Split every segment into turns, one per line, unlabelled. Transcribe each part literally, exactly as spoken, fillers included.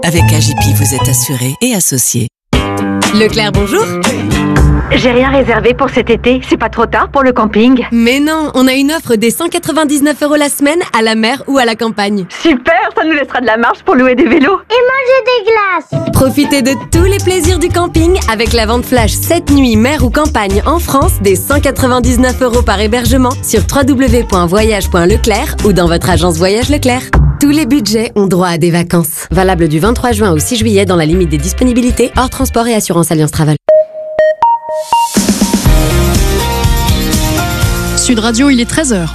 Avec A J P, vous êtes assuré et associé.
Leclerc, bonjour.
J'ai rien réservé pour cet été, c'est pas trop tard pour le camping?
Mais non, on a une offre des cent quatre-vingt-dix-neuf euros la semaine à la mer ou à la campagne.
Super, ça nous laissera de la marge pour louer des vélos.
Et manger des glaces.
Profitez de tous les plaisirs du camping avec la vente flash sept nuits mer ou campagne en France des cent quatre-vingt-dix-neuf euros par hébergement sur w w w point voyage point leclerc ou dans votre agence Voyage Leclerc. Tous les budgets ont droit à des vacances. Valable du vingt-trois juin au six juillet dans la limite des disponibilités hors transport et assurance Alliance Travel.
Sud Radio, il est treize heures.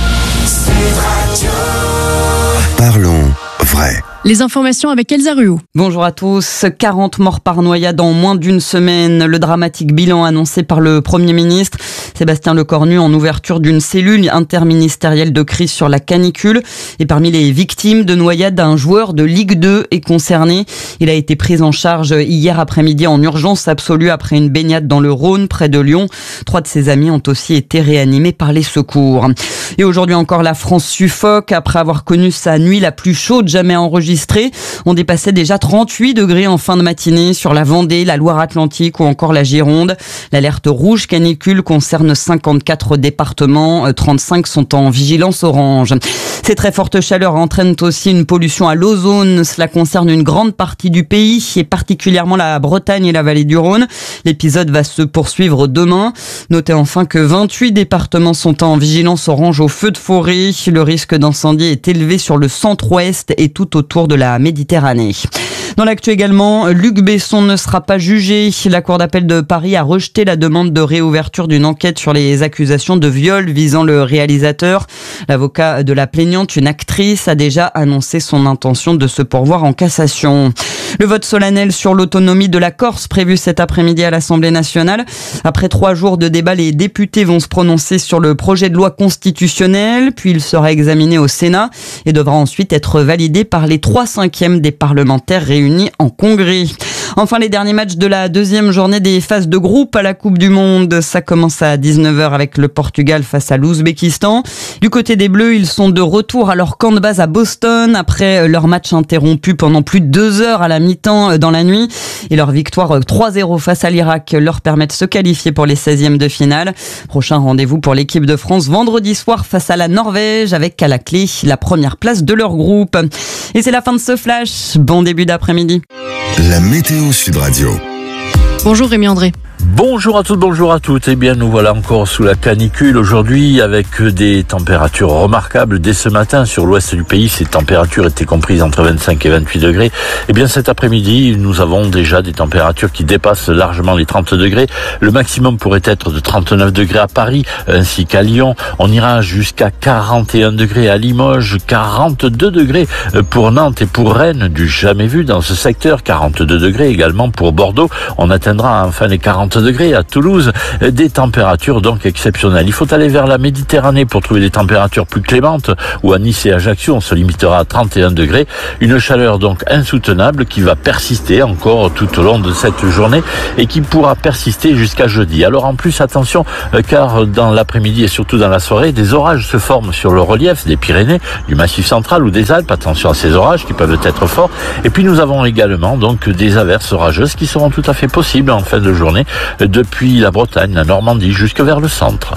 Parlons vrai.
Les informations avec Elsa Ruot.
Bonjour à tous. quarante morts par noyade en moins d'une semaine. Le dramatique bilan annoncé par le Premier ministre Sébastien Lecornu en ouverture d'une cellule interministérielle de crise sur la canicule. Et parmi les victimes de noyade, un joueur de Ligue deux est concerné. Il a été pris en charge hier après-midi en urgence absolue après une baignade dans le Rhône, près de Lyon. Trois de ses amis ont aussi été réanimés par les secours. Et aujourd'hui encore, la France suffoque après avoir connu sa nuit la plus chaude jamais enregistrée. On dépassait déjà trente-huit degrés en fin de matinée sur la Vendée, la Loire-Atlantique ou encore la Gironde. L'alerte rouge canicule concerne cinquante-quatre départements, trente-cinq sont en vigilance orange. Ces très fortes chaleurs entraînent aussi une pollution à l'ozone. Cela concerne une grande partie du pays et particulièrement la Bretagne et la vallée du Rhône. L'épisode va se poursuivre demain. Notez enfin que vingt-huit départements sont en vigilance orange au feu de forêt. Le risque d'incendie est élevé sur le centre-ouest et tout autour de la Méditerranée. Dans l'actu également, Luc Besson ne sera pas jugé. La Cour d'appel de Paris a rejeté la demande de réouverture d'une enquête sur les accusations de viol visant le réalisateur. L'avocat de la plaignante, une actrice, a déjà annoncé son intention de se pourvoir en cassation. Le vote solennel sur l'autonomie de la Corse prévu cet après-midi à l'Assemblée nationale. Après trois jours de débat, les députés vont se prononcer sur le projet de loi constitutionnelle, puis il sera examiné au Sénat et devra ensuite être validé par les trois cinquièmes des parlementaires réunis en congrès. Enfin, les derniers matchs de la deuxième journée des phases de groupe à la Coupe du Monde. Ça commence à dix-neuf heures avec le Portugal face à l'Ouzbékistan. Du côté des Bleus, ils sont de retour à leur camp de base à Boston après leur match interrompu pendant plus de deux heures à la mi-temps dans la nuit. Et leur victoire trois zéro face à l'Irak leur permet de se qualifier pour les seizièmes de finale. Prochain rendez-vous pour l'équipe de France vendredi soir face à la Norvège avec à la clé la première place de leur groupe. Et c'est la fin de ce flash. Bon début d'après-midi.
La météo Sud Radio.
Bonjour Rémi André.
Bonjour à toutes, bonjour à toutes. Eh bien, nous voilà encore sous la canicule aujourd'hui avec des températures remarquables dès ce matin sur l'ouest du pays. Ces températures étaient comprises entre vingt-cinq et vingt-huit degrés. Eh bien, cet après-midi, nous avons déjà des températures qui dépassent largement les trente degrés. Le maximum pourrait être de trente-neuf degrés à Paris ainsi qu'à Lyon. On ira jusqu'à quarante et un degrés à Limoges, quarante-deux degrés pour Nantes et pour Rennes, du jamais vu dans ce secteur. quarante-deux degrés également pour Bordeaux. On atteindra enfin les quarante degrés à Toulouse, des températures donc exceptionnelles. Il faut aller vers la Méditerranée pour trouver des températures plus clémentes, ou à Nice et Ajaccio on se limitera à trente et un degrés. Une chaleur donc insoutenable qui va persister encore tout au long de cette journée et qui pourra persister jusqu'à jeudi. Alors en plus attention, car dans l'après-midi et surtout dans la soirée, des orages se forment sur le relief des Pyrénées, du Massif central ou des Alpes. Attention à ces orages qui peuvent être forts. Et puis nous avons également donc des averses orageuses qui seront tout à fait possibles en fin de journée, depuis la Bretagne, la Normandie, jusque vers le centre.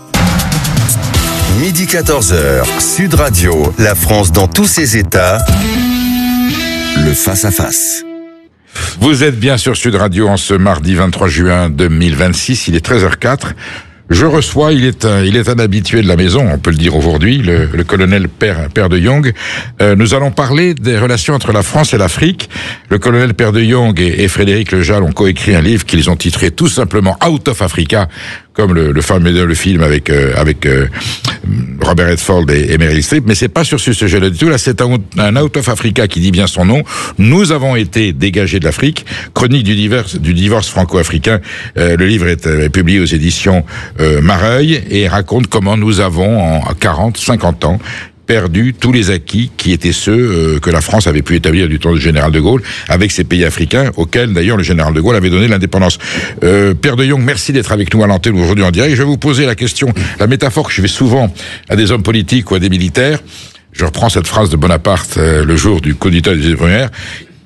Midi quatorze heures, Sud Radio, la France dans tous ses états, le face-à-face.
Vous êtes bien sur Sud Radio en ce mardi vingt-trois juin deux mille vingt-six, il est treize heures quatre. Je reçois, il est un, il est un habitué de la maison, on peut le dire aujourd'hui, le, le colonel Père, Père de Jong. Euh, nous allons parler des relations entre la France et l'Afrique. Le colonel Père de Jong et, et Frédéric Lejal ont coécrit un livre qu'ils ont titré tout simplement Out of Africa, comme le, le fameux le film avec euh, avec euh, Robert Redford et, et Meryl Streep. Mais c'est pas sur ce sujet-là du tout. Là, c'est un, un Out of Africa qui dit bien son nom. Nous avons été dégagés de l'Afrique. Chronique du divorce, du divorce franco-africain. Euh, le livre est, est publié aux éditions euh, Mareuil et raconte comment nous avons en quarante, cinquante ans perdu tous les acquis qui étaient ceux euh, que la France avait pu établir du temps du général de Gaulle avec ces pays africains auxquels d'ailleurs le général de Gaulle avait donné l'indépendance. Euh, Père de Jong, merci d'être avec nous à l'antenne aujourd'hui en direct. Je vais vous poser la question, la métaphore que je fais souvent à des hommes politiques ou à des militaires. Je reprends cette phrase de Bonaparte euh, le jour du coup d'État des Lumières.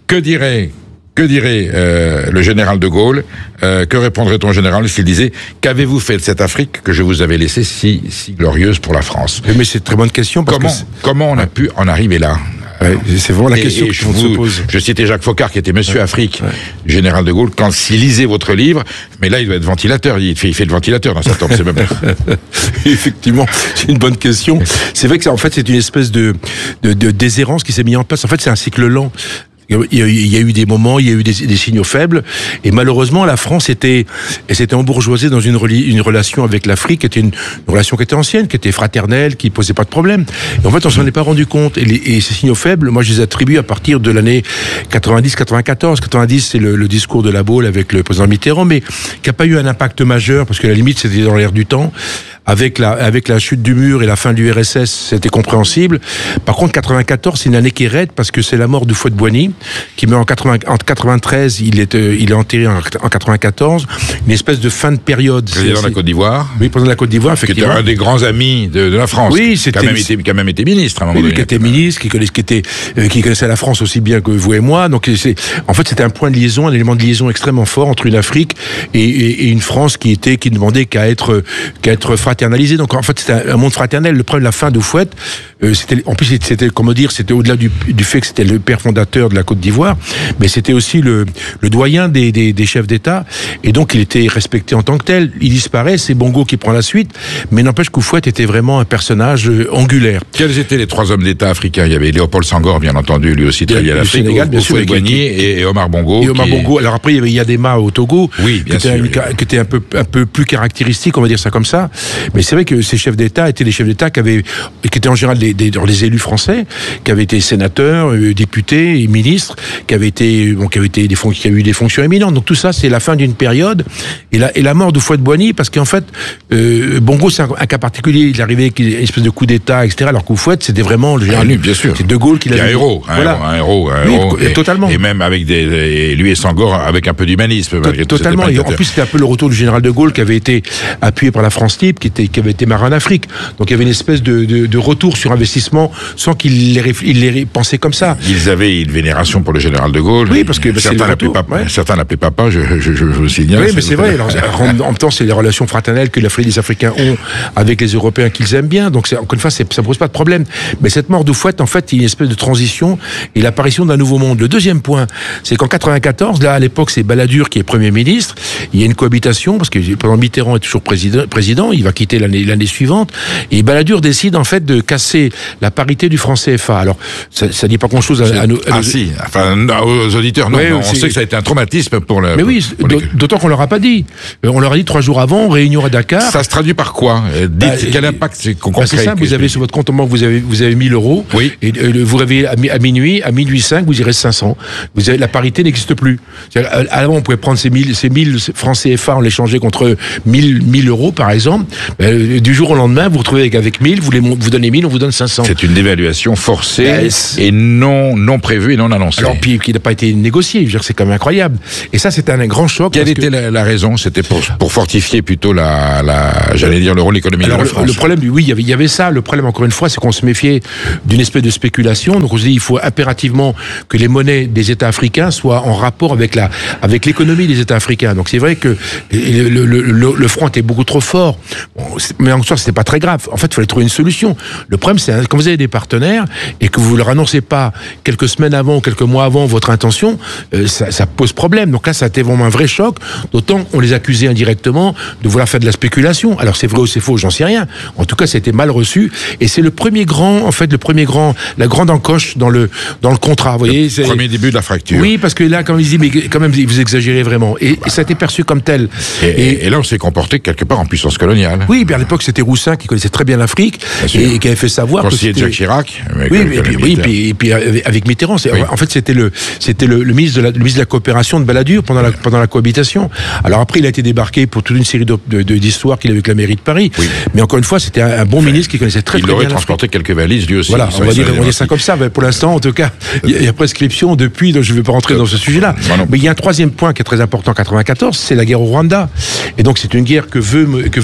Que dirait, que dirait euh, le général de Gaulle, euh, que répondrait ton général s'il disait « Qu'avez-vous fait de cette Afrique que je vous avais laissée si, si glorieuse pour la France ?»
Mais c'est une très bonne question. Parce
comment,
que
comment on a pu en arriver là?
Ouais, c'est vraiment la
et,
question
et
que
je,
on
vous,
se pose.
Je citais Jacques Foccart, qui était Monsieur
ouais.
Afrique,
ouais.
général de Gaulle, quand il lisait votre livre, mais là, il doit être ventilateur, il fait, il fait le ventilateur dans sa tombe, c'est même...
Effectivement, c'est une bonne question. C'est vrai que ça, en fait, c'est une espèce de, de, de déshérence qui s'est mise en place. En fait, c'est un cycle lent. Il y a eu des moments, il y a eu des, des signaux faibles, et malheureusement, la France était, elle s'était embourgeoisée dans une, une relation avec l'Afrique, qui était une, une relation qui était ancienne, qui était fraternelle, qui posait pas de problème. Et en fait, on s'en est pas rendu compte. Et, les, et ces signaux faibles, moi, je les attribue à partir de l'année quatre-vingt-dix quatre-vingt-quatorze. quatre-vingt-dix, c'est le, le discours de la Baule avec le président Mitterrand, mais qui a pas eu un impact majeur, parce que la limite, c'était dans l'air du temps. Avec la, avec la chute du mur et la fin de l'U R S S, c'était compréhensible. Par contre, quatre-vingt-quatorze, c'est une année qui est raide parce que c'est la mort du Fouet-de-Boigny, qui meurt en quatre-vingts, en quatre-vingt-treize, il est, euh, il est enterré en, en quatre-vingt-quatorze. Une espèce de fin de période.
Président de la Côte d'Ivoire.
Oui, président de la Côte d'Ivoire, effectivement.
Qui était un des grands amis de, de la France.
Oui, c'était.
Qui a même été, qui a même été ministre à un moment
oui,
donné.
Qui était ministre, qui connaissait, qui était, euh, qui connaissait la France aussi bien que vous et moi. Donc, c'est, en fait, c'était un point de liaison, un élément de liaison extrêmement fort entre une Afrique et, et, et une France qui était, qui ne demandait qu'à être, qu'à être fraternalisée. Donc, en fait, c'était un monde fraternel. Le problème de la fin de Fouet, euh, c'était, en plus, c'était, comment dire, c'était au-delà du, du fait que c'était le père fondateur de la Côte d'Ivoire, mais c'était aussi le, le doyen des, des, des chefs d'État, et donc il était respecté en tant que tel. Il disparaît, c'est Bongo qui prend la suite, mais n'empêche que Fouet était vraiment un personnage euh, angulaire.
Quels étaient les trois hommes d'État africains? Il y avait Léopold Senghor, bien entendu, lui aussi très lié à l'Afrique,
Sénégal, bien sûr,
Houphouët-Boigny et, et Omar Bongo.
Et Omar
qui...
Bongo. Alors après, il y avait Yadema au Togo,
oui, bien
qui,
sûr,
était un,
oui.
qui était un peu, un peu plus caractéristique, on va dire ça comme ça. Mais c'est vrai que ces chefs d'État étaient des chefs d'État qui avaient, qui étaient en général des, des, des élus français, qui avaient été sénateurs, euh, députés et ministres, qui avaient été, bon, qui avaient été des fon- qui avaient eu des fonctions éminentes. Donc tout ça, c'est la fin d'une période et la, et la mort de Houphouët-Boigny, parce qu'en fait, euh, Bongo, c'est un, un cas particulier. Il arrivait avec une espèce de coup d'État, et cetera. Alors qu'Houphouët, c'était vraiment le général.
Ah, lui, bien sûr.
C'est De Gaulle qui l'avait.
Un héros, un,
voilà.
héros, un héros, un
oui,
héros. Et,
totalement.
Et même avec des, et lui et Senghor avec un peu d'humanisme.
T- totalement. Et en plus, c'était un peu le retour du général De Gaulle qui avait été appuyé par la France Libre, qui était, qui avait été marin en Afrique. Donc il y avait une espèce de, de, de retour sur investissement sans qu'il les, réf- il les pensait comme ça.
Ils avaient une vénération pour le général De Gaulle.
Oui, parce que bah,
certains l'appelaient papa. Ouais. Certains l'appelaient papa. Je, je, je, je vous signale.
Oui, mais c'est vrai. Alors, en même temps, c'est les relations fraternelles que l'Afrique, les Africains ont avec les Européens qu'ils aiment bien. Donc, c'est, encore une fois, c'est, ça ne pose pas de problème. Mais cette mort de Fouet, en fait, il y a une espèce de transition et l'apparition d'un nouveau monde. Le deuxième point, c'est qu'en quatre-vingt-quatorze, là, à l'époque, c'est Balladur qui est Premier ministre. Il y a une cohabitation parce que pendant Mitterrand est toujours président, président. Il va quitter l'année, l'année suivante. Et Balladur décide, en fait, de casser la parité du franc C F A. Alors, ça ne dit pas grand-chose à, à, nos, à
Ah,
nos...
si. Enfin, aux auditeurs, non.
Ouais,
non on
c'est...
sait que ça a été un traumatisme pour le.
Mais oui,
pour les...
d'autant qu'on leur a pas dit. On leur a dit trois jours avant, réunion à Dakar.
Ça se traduit par quoi? Dites, bah, quel impact c'est concret?
Bah c'est simple, vous avez sur votre compte en banque, vous avez, vous avez mille euros.
Oui.
Et euh, vous réveillez à, à minuit, à minuit cinq, vous irez cinq cents. Vous avez, la parité n'existe plus. C'est-à-dire, avant, on pouvait prendre ces mille, ces mille francs C F A, on les changeait contre mille, mille euros, par exemple. Euh, du jour au lendemain, vous vous retrouvez avec, avec mille, vous les, vous donnez mille, on vous donne cinq cents.
C'est une dévaluation forcée bah, et non, non prévue et non annoncée.
Alors, puis, qui n'a pas été négocié. Je veux dire, c'est quand même incroyable. Et ça, c'était un grand choc.
Quelle était que... la, la raison? C'était pour, pour fortifier plutôt la, la, j'allais dire, le rôle économique
Alors,
de la
le,
France.
Le problème, oui, il y avait, il y avait ça. Le problème, encore une fois, c'est qu'on se méfiait d'une espèce de spéculation. Donc, on se dit, il faut impérativement que les monnaies des États africains soient en rapport avec la, avec l'économie des États africains. Donc, c'est vrai que le, le, le, le, le franc était beaucoup trop fort. Bon, mais en soi, c'était pas très grave. En fait, il fallait trouver une solution. Le problème, c'est quand vous avez des partenaires et que vous leur annoncez pas quelques semaines avant, quelques mois avant votre intention, euh, ça, ça pose problème. Donc là, ça a été vraiment un vrai choc. D'autant, on les accusait indirectement de vouloir faire de la spéculation. Alors, c'est vrai ou c'est faux, j'en sais rien. En tout cas, ça a été mal reçu. Et c'est le premier grand, en fait, le premier grand, la grande encoche dans le, dans le contrat. Vous voyez,
le
c'est...
premier début de la fracture.
Oui, parce que là, quand ils disent, mais quand même, vous exagérez vraiment. Et, et ça a été perçu comme tel.
Et, et, et là, on s'est comporté quelque part en puissance coloniale.
Oui, puis à l'époque, c'était Roussin qui connaissait très bien l'Afrique et, et qui avait fait savoir
Conseiller
que
de Jacques Chirac.
Oui, et puis, oui, puis, et puis avec Mitterrand. C'est, oui. En fait, c'était le, c'était le, le ministre de la, le ministre de la coopération de Balladur pendant la, pendant la cohabitation. Alors après, il a été débarqué pour toute une série de, de, de, d'histoires qu'il avait avec la mairie de Paris. Oui. Mais encore une fois, c'était un, un bon enfin, ministre qui connaissait très, très bien l'Afrique.
Il aurait transporté quelques valises, lui aussi.
Voilà, on va dire, on va dire ça comme ça. Mais pour l'instant, en tout cas, il y, y a prescription depuis, donc je ne vais pas rentrer dans ce sujet-là. Mais il y a un troisième point qui est très important en quatre-vingt-quatorze, c'est la guerre au Rwanda. Et donc, c'est une guerre que veut, que veut mener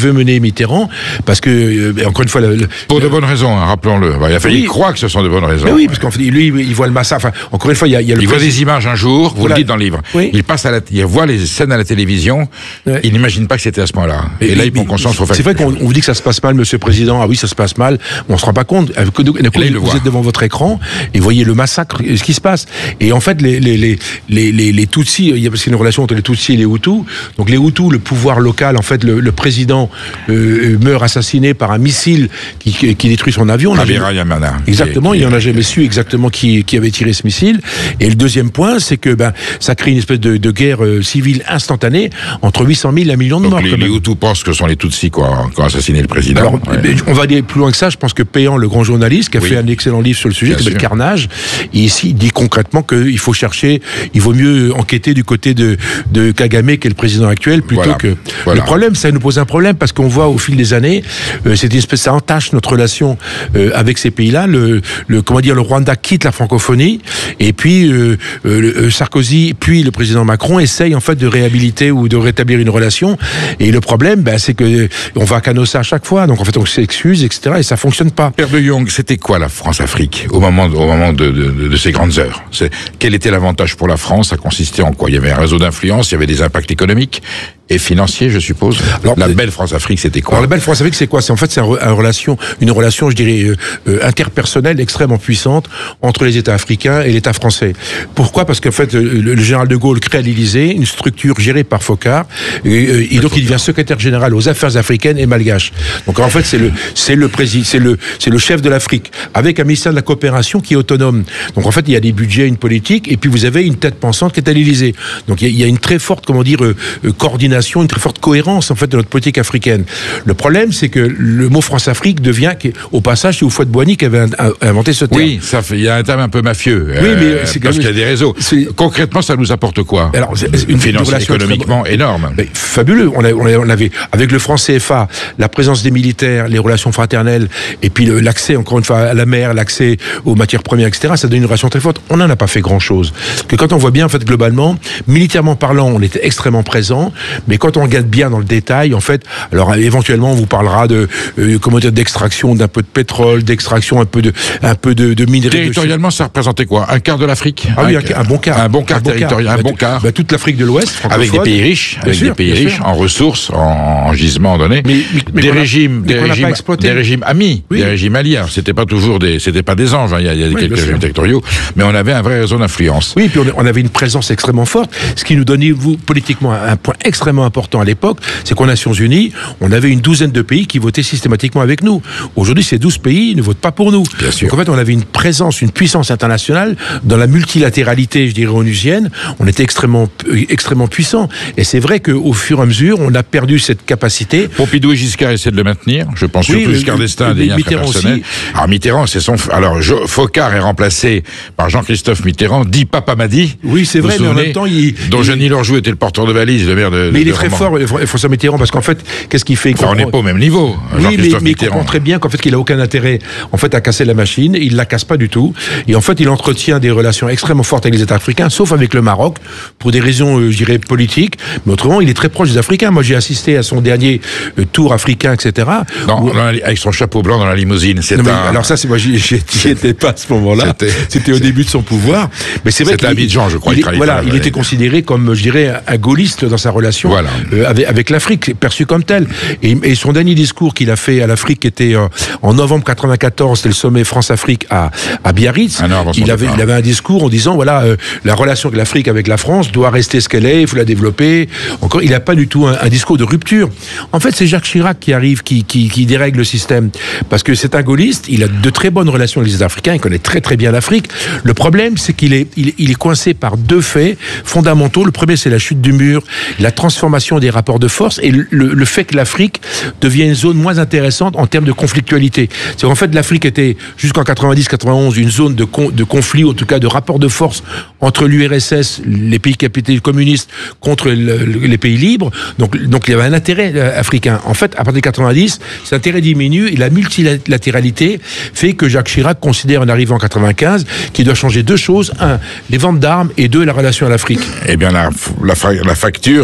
Mitterrand, parce que, euh, encore une fois... Le, le,
Pour de bonnes raisons, hein, rappelons-le. Il a fallu oui. croire que ce sont de bonnes raisons.
Mais oui, parce qu'en fait, lui, il voit le massacre. Enfin, encore une fois, il y a, il y a le...
Il voit des images un jour, vous voilà. le dites dans le livre. Oui. Il passe à la, il voit les scènes à la télévision, ouais. il n'imagine pas que c'était à ce moment-là. Et, et là, il prend conscience.
C'est vrai qu'on vous dit que ça se passe mal, Monsieur le Président. Ah oui, ça se passe mal. On se rend pas compte. Que, que, là, vous, vous êtes devant votre écran et voyez le massacre, ce qui se passe. Et en fait, les les les les les, les Tutsis, il y a parce qu'il y a une relation entre les Tutsis et les Hutus. Donc les Hutus, le pouvoir local, en fait, le, le président euh, meurt assassiné par un missile qui, qui, qui détruit son avion.
Abira Yamana.
Exactement. Il n'y en a jamais su exactement qui qui avait tiré ce missile. Et le deuxième point, c'est que ben ça crée une espèce de, de guerre euh, civile instantanée entre huit cent mille et un million de
Donc
morts.
Les, les Hutus pensent que ce sont les Tutsis quoi, qui ont assassiné le président.
Alors,
ouais.
on va aller plus loin que ça. Je pense que Péan, le grand journaliste, qui a oui. fait un excellent livre sur le sujet, qui s'appelle Carnage, et ici, il dit concrètement qu'il faut chercher, il vaut mieux enquêter du côté de, de Kagame, qui est le président actuel, plutôt voilà. que... Voilà. Le problème, ça nous pose un problème, parce qu'on voit au fil des années, euh, c'est une espèce, ça entache notre relation euh, avec ces pays-là. Le, le, comment dire, le Rwanda quitte la francophonie, et puis euh, euh, Sarkozy, puis le président Macron essayent en fait de réhabiliter ou de rétablir une relation. Et le problème, ben, c'est que on va à Canossa à chaque fois, donc en fait on s'excuse, et cetera. Et ça fonctionne pas.
Père de Jong, c'était quoi la France-Afrique au moment, au moment de, de, de, de ces grandes heures? C'est, quel était l'avantage pour la France? Ça consistait en quoi? Il y avait un réseau d'influence, il y avait des impacts économiques et financiers, je suppose. Alors, la belle France-Afrique, c'était quoi?
Alors, la belle France-Afrique, c'est quoi? C'est en fait, c'est un, un relation, une relation, je dirais, euh, euh, interpersonnelle extrêmement puissante entre les États africains et l'État français. Pourquoi? Parce qu'en fait, le, le général de Gaulle crée à l'Élysée une structure gérée par Foccart, et, euh, et donc il devient secrétaire général aux affaires africaines et malgaches. Donc en fait, c'est le, c'est le président, c'est le, c'est le chef de l'Afrique, avec un ministère de la coopération qui est autonome. Donc en fait, il y a des budgets, une politique, et puis vous avez une tête pensante qui est à l'Élysée. Donc il y, y a une très forte, comment dire, euh, coordination, une très forte cohérence en fait de notre politique africaine. Le problème, c'est que le mot France-Afrique devient, au passage, c'est Houphouët-Boigny qui avait inventé ce terme.
Oui, ça fait, il y a un terme un peu mafieux.
Oui, mais
euh, c'est parce qu'il y a des réseaux. Concrètement, ça nous apporte quoi? Alors, c'est une, une finance économiquement très... énorme.
Mais fabuleux. On, a, on avait avec le franc C F A, la présence des militaires, les relations fraternelles, et puis le, l'accès, encore une fois, à la mer, l'accès aux matières premières, et cetera. Ça donne une relation très forte. On n'en a pas fait grand-chose. Parce que quand on voit bien, en fait, globalement, militairement parlant, on était extrêmement présent. Mais quand on regarde bien dans le détail, en fait, alors éventuellement on vous parlera de euh, comment dire d'extraction d'un peu de pétrole, d'extraction un peu de un peu de, de minerais.
Territorialement, de... ça représentait quoi? Un quart de l'Afrique?
Ah oui, un, un bon quart.
Un bon quart territorial, un bon quart.
Bah, toute l'Afrique de l'Ouest,
avec des pays riches, avec sûr, des pays riches sûr. en ressources, en, en gisements donnés, mais, mais, mais des régimes, a, des régimes, des régimes amis, oui. des régimes alliés. C'était pas toujours des, c'était pas des anges. Hein. Il y a, il y a oui, quelques régimes territoriaux, mais on avait un vrai réseau d'influence.
Oui, puis on, on avait une présence extrêmement forte, ce qui nous donnait, vous, politiquement, un point extrêmement important à l'époque. C'est qu'aux Nations Unies, on avait une douzaine de pays qui votaient systématiquement avec nous. Aujourd'hui, ces douze pays ne votent pas pour nous.
Bien sûr.
Donc en fait, on avait une présence, une puissance internationale dans la multilatéralité, je dirais, onusienne. On était extrêmement, extrêmement puissant. Et c'est vrai qu'au fur et à mesure, on a perdu cette capacité.
Pompidou et Giscard essaient de le maintenir. Je pense oui, surtout Giscard d'Estaing, des liens très personnels. Alors Mitterrand, c'est son. Alors je... Foccart est remplacé par Jean-Christophe Mitterrand, dit Papa m'a dit.
Oui, c'est vrai, mais en même temps, il.
Dont
il...
Jeanny Lorjou était le porteur de valise, le maire de.
Mais
de
il est très fort, François Mitterrand, parce qu'en fait, qu'est-ce qu'il fait?
Enfin, on n'est pas au même niveau.
Oui, mais, mais il comprend très bien qu'en fait, qu'il a aucun intérêt, en fait, à casser la machine. Il la casse pas du tout. Et en fait, il entretient des relations extrêmement fortes avec les États africains, sauf avec le Maroc, pour des raisons, euh, je dirais, politiques. Mais autrement, il est très proche des Africains. Moi, j'ai assisté à son dernier euh, tour africain, et cetera.
Non, où... avec son chapeau blanc dans la limousine. C'est
non, mais,
un...
Alors ça, c'est moi, j'y, j'y étais pas à ce moment-là. C'était, C'était au début de son pouvoir. Mais c'est vrai
C'était Abidjan, je crois.
Il, il, voilà, il était considéré comme, je dirais, un gaulliste dans sa relation voilà. euh, avec, avec l'Afrique, perçu comme tel. Et, et son dernier discours qu'il a fait à l'Afrique était euh, en novembre quatre-vingt-quatorze, c'était le sommet France-Afrique à, à Biarritz. Il avait, il avait un discours en disant, voilà, euh, la relation de l'Afrique avec la France doit rester ce qu'elle est, il faut la développer. Encore, il n'a pas du tout un, un discours de rupture. En fait, c'est Jacques Chirac qui arrive, qui, qui, qui dérègle le système. Parce que c'est un gaulliste, il a de très bonnes relations avec les Africains, il connaît très très bien l'Afrique. Le problème, c'est qu'il est, il, il est coincé par deux faits fondamentaux. Le premier, c'est la chute du mur, la transformation des rapports de force et le, le fait que l'Afrique devient une zone moins intéressante en termes de conflictualité. C'est qu'en fait, l'Afrique était, jusqu'en quatre-vingt-dix quatre-vingt-onze, une zone de, con, de conflit, en tout cas de rapport de force entre l'U R S S, les pays capitalistes communistes, contre le, le, les pays libres. Donc, donc, il y avait un intérêt euh, africain. En fait, à partir de quatre-vingt-dix, cet intérêt diminue et la multilatéralité fait que Jacques Chirac considère, en arrivant en quatre-vingt-quinze, qu'il doit changer deux choses. Un, les ventes d'armes et deux, la relation à l'Afrique.
Eh bien, la, la, la facture n'est pas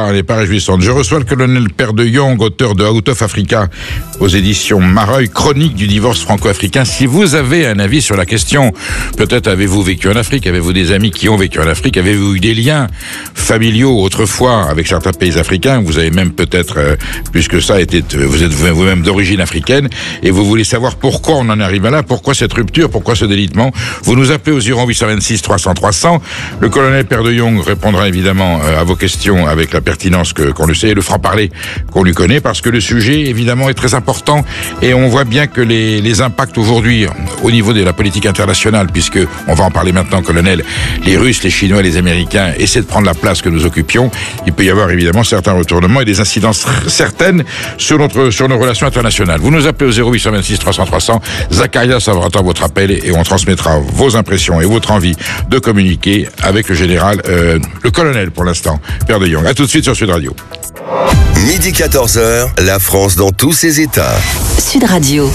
pas, elle n'est pas réjouissante. Je reçois le colonel Père de Jong, auteur de Out of Africa aux éditions Mareuil, chronique du divorce franco-africain. Si vous avez un avis sur la question, peut-être avez-vous vécu en Afrique, avez-vous des amis qui ont vécu en Afrique, avez-vous eu des liens familiaux autrefois avec certains pays africains, vous avez même peut-être, euh, plus que ça, été, vous êtes vous-même d'origine africaine, et vous voulez savoir pourquoi on en est arrivé là, pourquoi cette rupture, pourquoi ce délitement, vous nous appelez au zéro huit deux six trois cents trois cents. Le colonel Père de Jong répondra évidemment euh, à vos questions avec la pertinence que, qu'on le sait, et le franc-parler qu'on lui connaît, parce que le sujet, évidemment, est très important, et on voit bien que les, les impacts aujourd'hui, au niveau de la politique internationale, puisque, on va en parler maintenant, colonel, les Russes, les Chinois, les Américains essaient de prendre la place que nous occupions, il peut y avoir évidemment certains retournements et des incidences certaines sur notre, sur nos relations internationales. Vous nous appelez au zéro huit deux six trois cents trois cents, Zacharias entend votre appel et on transmettra vos impressions et votre envie de communiquer avec le général, euh, le colonel pour l'instant, Père de Jong. À tout de suite sur Sud Radio.
Midi quatorze heures, la France dans tous ses états.
Sud Radio.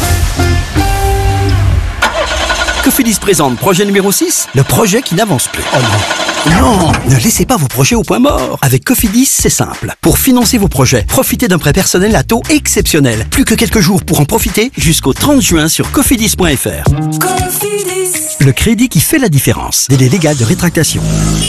Cofidis présente projet numéro six, le projet qui n'avance plus. Oh non. Non, ne laissez pas vos projets au point mort. Avec Cofidis, c'est simple. Pour financer vos projets, profitez d'un prêt personnel à taux exceptionnel. Plus que quelques jours pour en profiter jusqu'au trente juin sur cofidis point f r. Cofidis. Le crédit qui fait la différence. Délai légal de rétractation.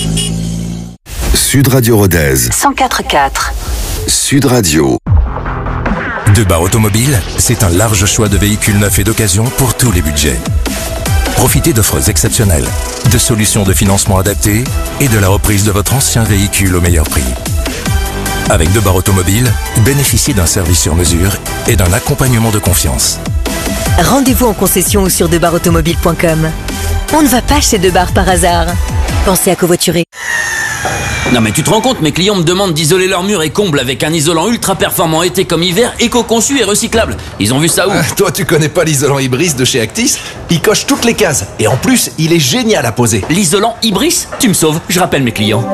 Sud Radio Rodez.
cent quatre virgule quatre.
Sud Radio.
Debar Automobile, c'est un large choix de véhicules neufs et d'occasion pour tous les budgets. Profitez d'offres exceptionnelles, de solutions de financement adaptées et de la reprise de votre ancien véhicule au meilleur prix. Avec Debar Automobile, bénéficiez d'un service sur mesure et d'un accompagnement de confiance.
Rendez-vous en concession ou sur debar automobile point com. On ne va pas chez Debar par hasard. Pensez à covoiturer.
Non mais tu te rends compte, mes clients me demandent d'isoler leurs murs et combles avec un isolant ultra performant été comme hiver, éco-conçu et recyclable. Ils ont vu ça où?
euh, Toi tu connais pas l'isolant Ibris de chez Actis? Il coche toutes les cases et en plus il est génial à poser.
L'isolant Ibris? Tu me sauves, je rappelle mes clients.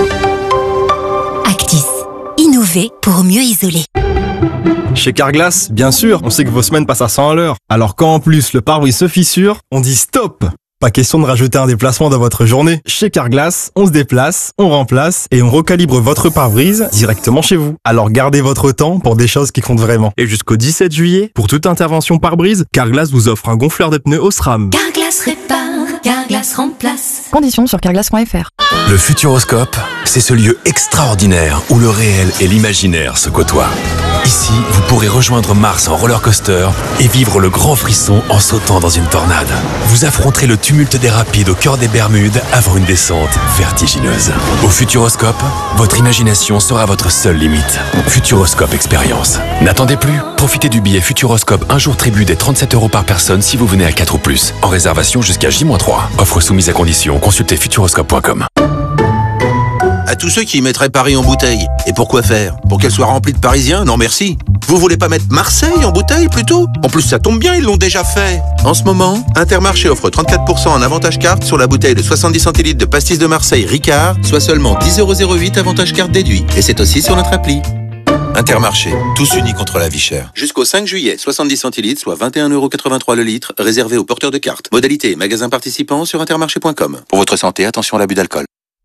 Actis, innover pour mieux isoler.
Chez Carglass, bien sûr, on sait que vos semaines passent à cent à l'heure. Alors quand en plus le pare-brise se fissure, on dit stop! Pas question de rajouter un déplacement dans votre journée. Chez Carglass, on se déplace, on remplace et on recalibre votre pare-brise directement chez vous. Alors gardez votre temps pour des choses qui comptent vraiment. Et jusqu'au dix-sept juillet, pour toute intervention pare-brise, Carglass vous offre un gonfleur de pneus Osram.
Carglass répare, Carglass remplace.
Conditions sur carglass point f r.
Le Futuroscope, c'est ce lieu extraordinaire où le réel et l'imaginaire se côtoient. Ici, vous pourrez rejoindre Mars en roller coaster et vivre le grand frisson en sautant dans une tornade. Vous affronterez le tumulte des rapides au cœur des Bermudes avant une descente vertigineuse. Au Futuroscope, votre imagination sera votre seule limite. Futuroscope Expérience. N'attendez plus, profitez du billet Futuroscope un jour tribu des trente-sept euros par personne si vous venez à quatre ou plus. En réservation jusqu'à J moins trois. Offre soumise à condition, consultez futuroscope point com.
À tous ceux qui mettraient Paris en bouteille. Et pourquoi faire? Pour qu'elle soit remplie de Parisiens? Non merci. Vous voulez pas mettre Marseille en bouteille plutôt? En plus ça tombe bien, ils l'ont déjà fait. En ce moment, Intermarché offre trente-quatre pour cent en avantage carte sur la bouteille de soixante-dix centilitres de pastis de Marseille Ricard, soit seulement dix euros zéro huit avantage carte déduit. Et c'est aussi sur notre appli. Intermarché, tous unis contre la vie chère. Jusqu'au cinq juillet, soixante-dix centilitres, soit vingt et un euros quatre-vingt-trois le litre, réservé aux porteurs de cartes. Modalité et magasins participants sur intermarché point com. Pour votre santé, attention à l'abus d'alcool.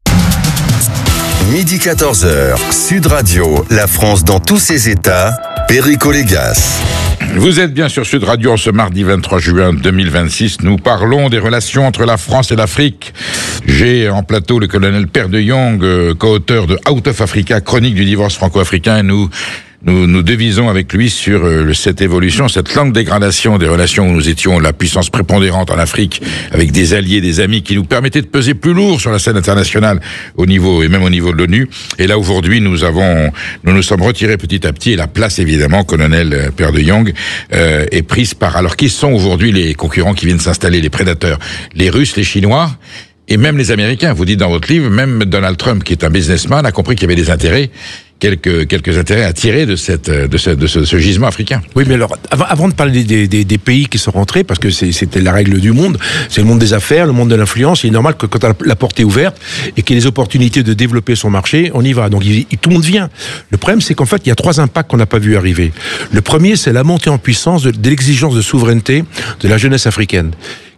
Midi quatorze heures, Sud Radio, la France dans tous ses états, Perico Légas.
Vous êtes bien sur Sud Radio ce mardi vingt-trois juin deux mille vingt-six. Nous parlons des relations entre la France et l'Afrique. J'ai en plateau le colonel Père de Jong, euh, co-auteur de Out of Africa, chronique du divorce franco-africain. Nous Nous, nous devisons avec lui sur euh, cette évolution, cette lente dégradation des relations où nous étions la puissance prépondérante en Afrique, avec des alliés, des amis qui nous permettaient de peser plus lourd sur la scène internationale au niveau et même au niveau de l'ONU. Et là aujourd'hui, nous avons, nous nous sommes retirés petit à petit et la place évidemment, colonel Père de Jong, euh, est prise par. Alors qui sont aujourd'hui les concurrents qui viennent s'installer, les prédateurs? Les Russes, les Chinois. Et même les Américains, vous dites dans votre livre, même Donald Trump, qui est un businessman, a compris qu'il y avait des intérêts, quelques quelques intérêts à tirer de cette de ce de ce, ce gisement africain.
Oui, mais alors avant, avant de parler des, des, des pays qui sont rentrés, parce que c'est, c'était la règle du monde, c'est le monde des affaires, le monde de l'influence. Il est normal que quand la porte est ouverte et qu'il y a les opportunités de développer son marché, on y va. Donc il, tout le monde vient. Le problème, c'est qu'en fait, il y a trois impacts qu'on n'a pas vu arriver. Le premier, c'est la montée en puissance de, de l'exigence de souveraineté de la jeunesse africaine,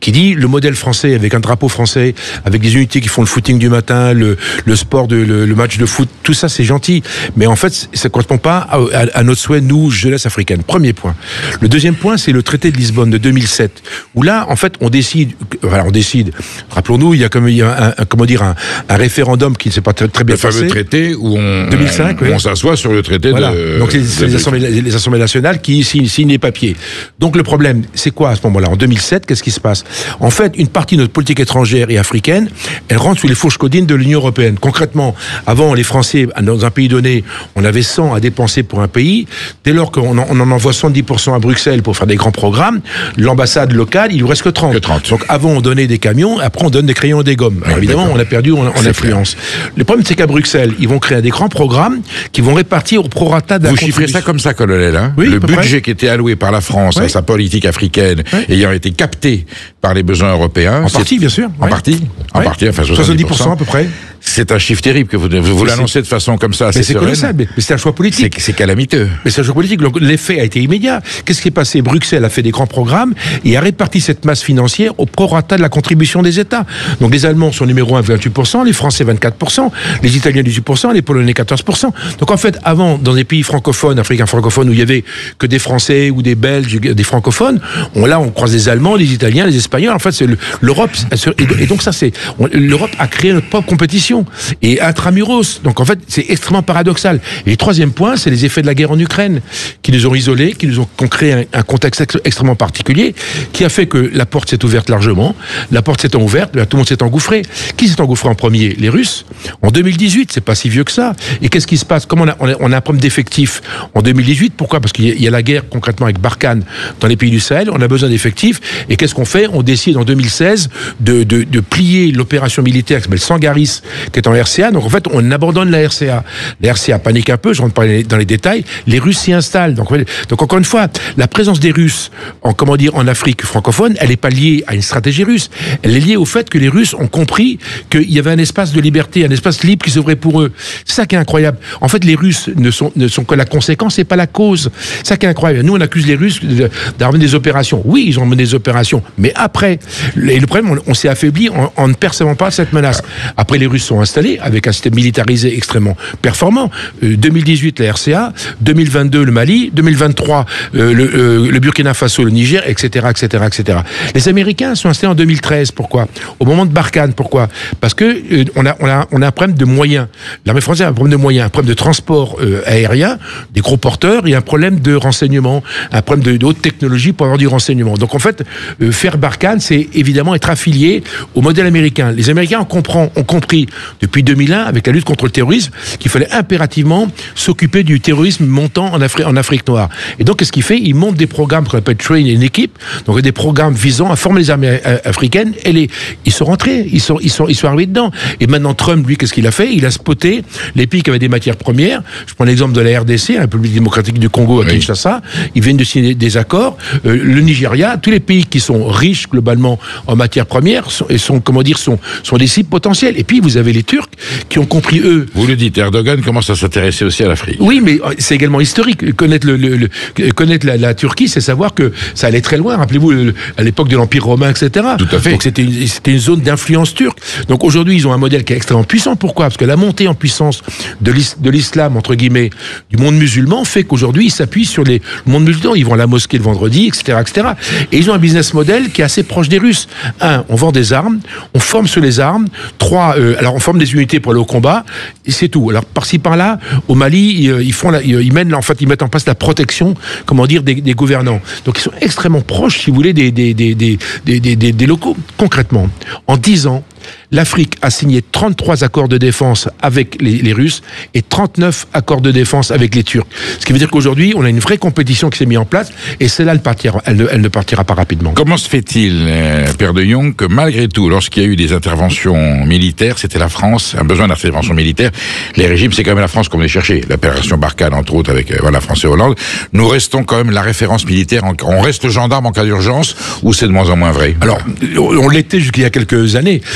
qui dit le modèle français avec un drapeau français, avec des unités qui font le footing du matin, le, le sport, de, le, le match de foot, tout ça c'est gentil. Mais en fait, ça ne correspond pas à, à, à notre souhait, nous, jeunesse africaine. Premier point. Le deuxième point, c'est le traité de Lisbonne de deux mille sept, où là, en fait, on décide, voilà, on décide, rappelons-nous, il y a comme il y a un, un, comment dire, un, un référendum qui ne s'est pas très, très bien passé.
Le fameux traité où on,
deux mille cinq,
on,
oui.
on s'assoit sur le traité
voilà.
de...
Donc, c'est les assemblées, les assemblées nationales qui signent, signent les papiers. Donc, le problème, c'est quoi à ce moment-là? En deux mille sept, qu'est-ce qui se passe? En fait, une partie de notre politique étrangère et africaine, elle rentre sous les fourches codines de l'Union européenne. Concrètement, avant, les Français, dans un pays donné, on avait cent à dépenser pour un pays. Dès lors qu'on en, on en envoie soixante-dix pour cent à Bruxelles pour faire des grands programmes, l'ambassade locale, il lui reste que trente. que trente. Donc, avant, on donnait des camions, après, on donne des crayons et des gommes. Alors, évidemment, on a perdu en, en influence. Clair. Le problème, c'est qu'à Bruxelles, ils vont créer des grands programmes qui vont répartir au prorata de la
Vous chiffrez ça comme ça, colonel, hein?
Oui,
le budget
près.
qui était alloué par la France oui. à sa politique africaine oui. ayant été capté par les besoins européens.
En partie, bien sûr.
En
oui.
partie En oui. partie, enfin
soixante-dix pour cent à peu près.
C'est un chiffre terrible que vous, vous, vous l'annoncez de façon comme ça.
Mais c'est colossal, mais c'est un choix politique.
C'est calamiteux.
Mais c'est un choix politique. L'effet a été immédiat. Qu'est-ce qui est passé? Bruxelles a fait des grands programmes et a réparti cette masse financière au prorata de la contribution des États. Donc les Allemands sont numéro un, vingt-huit pour cent, les Français vingt-quatre pour cent, les Italiens dix-huit pour cent, les Polonais quatorze pour cent. Donc en fait, avant, dans des pays francophones, africains francophones, où il y avait que des Français ou des Belges, des francophones, on, là on croise les Allemands, les Italiens, les Espagnols. En fait, c'est l'Europe. Et donc ça, c'est l'Europe a créé notre propre compétition. Et intramuros. Donc en fait, c'est extrêmement paradoxal. Et le troisième point, c'est les effets de la guerre en Ukraine, qui nous ont isolés, qui nous ont, qui ont créé un, un contexte ex, extrêmement particulier, qui a fait que la porte s'est ouverte largement. La porte s'étant ouverte, là, tout le monde s'est engouffré. Qui s'est engouffré en premier? Les Russes. En deux mille dix-huit, c'est pas si vieux que ça. Et qu'est-ce qui se passe? Comme on a, on a, on a un problème d'effectifs en deux mille dix-huit, pourquoi? Parce qu'il y, y a la guerre concrètement avec Barkhane dans les pays du Sahel, on a besoin d'effectifs. Et qu'est-ce qu'on fait? On décide en deux mille seize de, de, de plier l'opération militaire qui s'appelle Sangaris, qui est en R C A. Donc en fait, on abandonne la R C A. La R C A panique un peu, je rentre pas dans les détails. Les Russes s'y installent. Donc, donc encore une fois, la présence des Russes, en comment dire, en Afrique francophone, elle n'est pas liée à une stratégie russe. Elle est liée au fait que les Russes ont compris qu'il y avait un espace de liberté, un espace libre qui s'ouvrait pour eux. C'est ça qui est incroyable. En fait, les Russes ne sont, ne sont que la conséquence et pas la cause. C'est ça qui est incroyable. Nous, on accuse les Russes d'avoir mené des opérations. Oui, ils ont mené des opérations, mais après, et le problème, on, on s'est affaibli en, en ne percevant pas cette menace. Après, les Russes sont installés avec un système militarisé extrêmement performant. Euh, deux mille dix-huit, la R C A, deux mille vingt-deux, le Mali, deux mille vingt-trois, euh, le, euh, le Burkina Faso, le Niger, et cetera, et cetera, et cetera. Les Américains sont installés en deux mille treize. Pourquoi? Au moment de Barkhane. Pourquoi? Parce que euh, on a, on a, on a un problème de moyens. L'armée française a un problème de moyens, un problème de transport euh, aérien, des gros porteurs, et un problème de renseignement, un problème de, de haute technologie pour avoir du renseignement. Donc en fait, euh, faire Barkhane, c'est évidemment être affilié au modèle américain. Les Américains ont, comprend, ont compris depuis deux mille un, avec la lutte contre le terrorisme, qu'il fallait impérativement s'occuper du terrorisme montant en Afrique, en Afrique noire. Et donc, qu'est-ce qu'il fait? Il monte des programmes qu'on appelle Train une équipe, donc des programmes visant à former les armées africaines, et les, ils sont rentrés, ils sont, ils sont, ils sont arrivés dedans. Et maintenant, Trump, lui, qu'est-ce qu'il a fait? Il a spoté les pays qui avaient des matières premières. Je prends l'exemple de la R D C, la République démocratique du Congo à Kinshasa. Oui. Ils viennent de signer des accords. Euh, le Nigeria, tous les pays qui sont riches globalement en matières premières, sont, et sont, comment dire, sont, sont des cibles potentielles. Et puis, vous avez les Turcs qui ont compris, eux...
Vous le dites, Erdogan commence à s'intéresser aussi à l'Afrique.
Oui, mais c'est également historique. Connaître, le, le, le, connaître la, la Turquie, c'est savoir que ça allait très loin. Rappelez-vous, le, à l'époque de l'Empire romain, et cetera.
Tout à fait.
Donc c'était une, c'était une zone d'influence turque. Donc aujourd'hui, ils ont un modèle qui est extrêmement puissant. Pourquoi? Parce que la montée en puissance de, l'is, de l'islam, entre guillemets, du monde musulman, fait qu'aujourd'hui, ils s'appuient sur les, le monde musulman. Ils vont à la mosquée le vendredi, et cetera, et cetera. Et ils ont un business model qui est assez proche des Russes. Un, on vend des armes, on forme sur les armes. Trois, euh, alors on forme des unités pour aller au combat, et c'est tout. Alors par-ci par-là, au Mali, ils, ils font, la, ils mènent, en fait, ils mettent en place la protection, comment dire, des, des gouvernants. Donc ils sont extrêmement proches, si vous voulez, des, des, des, des, des, des, des, des locaux. Concrètement, en dix ans, l'Afrique a signé trente-trois accords de défense avec les, les Russes et trente-neuf accords de défense avec les Turcs. Ce qui veut dire qu'aujourd'hui, on a une vraie compétition qui s'est mise en place et celle-là, elle, partira, elle, ne, elle ne partira pas rapidement.
Comment se fait-il, euh, Père de Jong, que malgré tout, lorsqu'il y a eu des interventions militaires, c'était la France, un besoin d'intervention militaire, les régimes, c'est quand même la France qu'on est chercher. L'opération Barkhane, entre autres, avec euh, voilà, France et Hollande, nous restons quand même la référence militaire, en, on reste gendarme en cas d'urgence ou c'est de moins en moins vrai?
Alors, on l'était jusqu'il y a quelques années. Euh,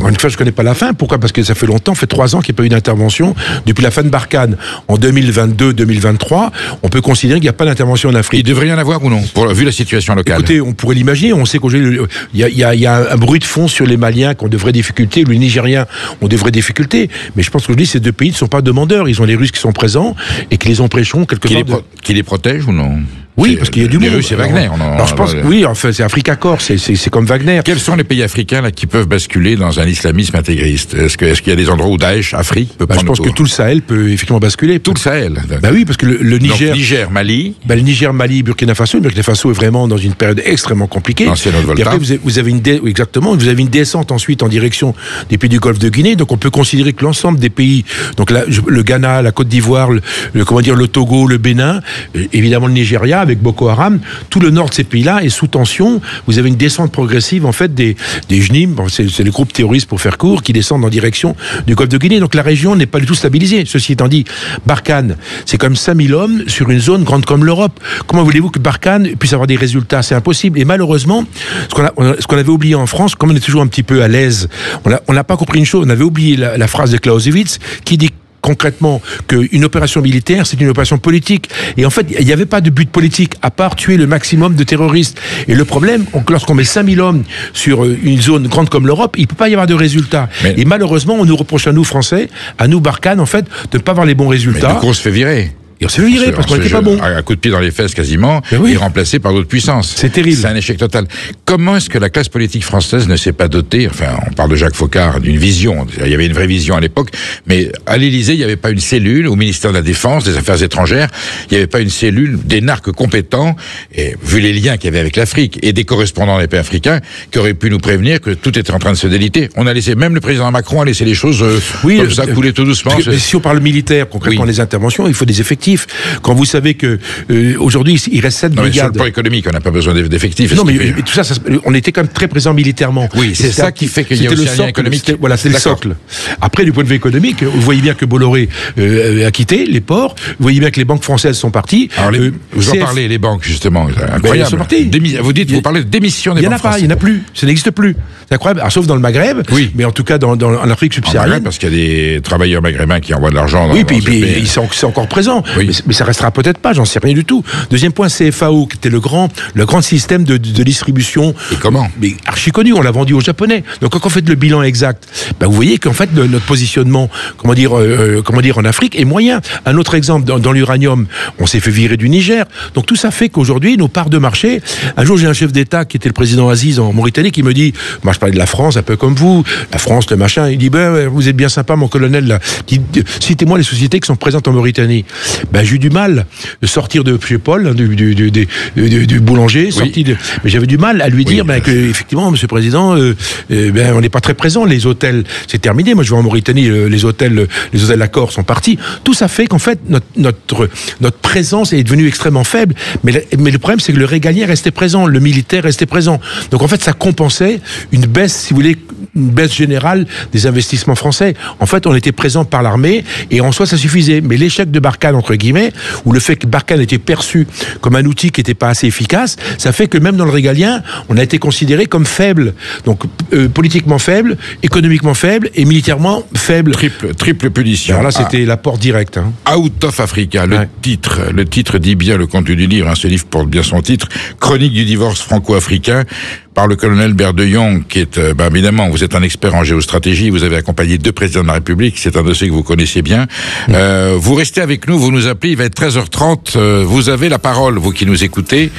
encore une fois, je connais pas la fin. Pourquoi? Parce que ça fait longtemps, ça fait trois ans qu'il n'y a pas eu d'intervention depuis la fin de Barkhane. En deux mille vingt-deux deux mille vingt-trois, on peut considérer qu'il n'y a pas d'intervention en Afrique.
Il devrait y en avoir ou non, pour, vu la situation locale?
Écoutez, on pourrait l'imaginer. On sait qu'aujourd'hui, il y a, il y a, il y a un bruit de fond sur les Maliens qui ont de vraies difficultés, les Nigériens ont de vraies difficultés. Mais je pense qu'aujourd'hui, ces deux pays ne sont pas demandeurs. Ils ont les Russes qui sont présents et qui les empêcheront quelque
qui
part.
Les pro- de... Qui les protègent ou non?
Oui, parce qu'il y a du
les
monde.
Russes, c'est Wagner. On en,
alors je pense,
euh,
oui, enfin, c'est Africa Corps, c'est, c'est, c'est comme Wagner.
Quels sont les pays africains là qui peuvent basculer dans un islamisme intégriste? Est-ce que, est-ce qu'il y a des endroits où Daesh, Afrique, peut
bah,
prendre
je pense
autour?
que tout le Sahel peut effectivement basculer.
Tout le Sahel.
Bah oui, parce que le, le Niger,
donc, Niger, Mali.
Bah, le Niger, Mali, Burkina Faso. Le Burkina Faso est vraiment dans une période extrêmement compliquée.
L'ancienne Haute-Volta.
Et après, vous avez, vous avez une dé, oui, exactement, vous avez une descente ensuite en direction des pays du Golfe de Guinée. Donc on peut considérer que l'ensemble des pays, donc la, le Ghana, la Côte d'Ivoire, le, le comment dire, le Togo, le Bénin, euh, évidemment le Nigeria avec Boko Haram, tout le nord de ces pays-là est sous tension. Vous avez une descente progressive en fait des des J N I M, bon, c'est, c'est les groupes terroristes pour faire court, qui descendent en direction du Golfe de Guinée. Donc la région n'est pas du tout stabilisée. Ceci étant dit, Barkhane, c'est comme cinq mille hommes sur une zone grande comme l'Europe. Comment voulez-vous que Barkhane puisse avoir des résultats? C'est impossible. Et malheureusement, ce qu'on, a, ce qu'on avait oublié en France, comme on est toujours un petit peu à l'aise, on a, on n'a pas compris une chose. On avait oublié la, la phrase de Clausewitz qui dit concrètement qu'une opération militaire, c'est une opération politique. Et en fait, il n'y avait pas de but politique, à part tuer le maximum de terroristes. Et le problème, lorsqu'on met cinq mille hommes sur une zone grande comme l'Europe, il ne peut pas y avoir de résultats. Mais et malheureusement, on nous reproche à nous, Français, à nous, Barkhane, en fait, de ne pas avoir les bons résultats.
Mais du coup, on se fait virer.
Et on s'est fait virer parce qu'on n'était pas bon.
Un coup de pied dans les fesses quasiment, oui. Et remplacé par d'autres puissances.
C'est terrible.
C'est un échec total. Comment est-ce que la classe politique française ne s'est pas dotée, enfin on parle de Jacques Faucard, d'une vision, il y avait une vraie vision à l'époque, mais à l'Élysée il n'y avait pas une cellule, au ministère de la Défense, des Affaires étrangères, il n'y avait pas une cellule d'énarques compétents, et vu les liens qu'il y avait avec l'Afrique, et des correspondants des pays africains, qui auraient pu nous prévenir que tout était en train de se déliter. On a laissé, même le président Macron a laissé les choses euh, oui, comme ça, euh, couler tout doucement.
Que, mais si on parle militaire, concrètement oui. Les interventions, il faut des effectifs. Quand vous savez que euh, aujourd'hui il reste sept brigades.
Sur le plan économique, on n'a pas besoin d'effectifs.
Non, mais, mais tout ça, ça, on était quand même très présent militairement.
Oui, c'est ça qui fait qu'il y a aussi un lien économique.
Voilà, c'est le socle. Après, du point de vue économique, vous voyez bien que Bolloré euh, a quitté les ports. Vous voyez bien que les banques françaises sont parties.
Alors, les,
euh,
vous C F... en parlez, les banques justement, incroyable.
Sont parties.
Démis... Vous dites, vous parlez de démission des banques françaises.
Il n'y en a pas, il n'y en a plus. Ça n'existe plus. C'est incroyable. Alors, sauf dans le Maghreb. Oui. Mais en tout cas, dans, dans en Afrique subsaharienne.
Parce qu'il y a des travailleurs maghrébins qui envoient de l'argent.
Oui, puis ils sont encore présents. Mais ça restera peut-être pas. J'en sais rien du tout. Deuxième point, C F A O, qui était le grand, le grand système de, de, de distribution.
Et comment?
Mais archi connu, on l'a vendu aux Japonais. Donc quand on fait le bilan exact, ben vous voyez qu'en fait le, notre positionnement, comment dire, euh, comment dire, en Afrique est moyen. Un autre exemple, dans, dans l'uranium, on s'est fait virer du Niger. Donc tout ça fait qu'aujourd'hui, nos parts de marché. Un jour, j'ai un chef d'État qui était le président Aziz en Mauritanie qui me dit, moi je parlais de la France, un peu comme vous, la France, le machin. Il dit, ben vous êtes bien sympa, mon colonel. Là. Citez-moi les sociétés qui sont présentes en Mauritanie. Ben j'ai eu du mal de sortir de chez Paul, du, du, du, du, du, du boulanger, oui. sorti de... mais j'avais du mal à lui dire oui, ben, que, effectivement, Monsieur le Président, euh, euh, ben, on n'est pas très présent. Les hôtels, c'est terminé. Moi, je vais en Mauritanie, les hôtels, les hôtels d'accords sont partis. Tout ça fait qu'en fait, notre, notre, notre présence est devenue extrêmement faible. Mais le, mais le problème, c'est que le régalien restait présent, le militaire restait présent. Donc, en fait, ça compensait une baisse, si vous voulez, une baisse générale des investissements français. En fait, on était présent par l'armée et en soi, ça suffisait. Mais l'échec de Barkhane, entre guillemets, ou le fait que Barkhane était perçu comme un outil qui n'était pas assez efficace, ça fait que même dans le régalien, on a été considéré comme faible. Donc, euh, politiquement faible, économiquement faible et militairement faible.
Triple, triple punition.
Alors là, c'était ah. l'apport direct. Hein.
Out of Africa, le ouais. titre. Le titre dit bien le contenu du livre. Hein, ce livre porte bien son titre. Chronique du divorce franco-africain. Par le colonel Berdeyong, qui est, euh, bah, évidemment, vous êtes un expert en géostratégie, vous avez accompagné deux présidents de la République, c'est un dossier que vous connaissez bien. Mmh. Euh, vous restez avec nous, vous nous appelez, il va être treize heures trente, euh, vous avez la parole, vous qui nous écoutez,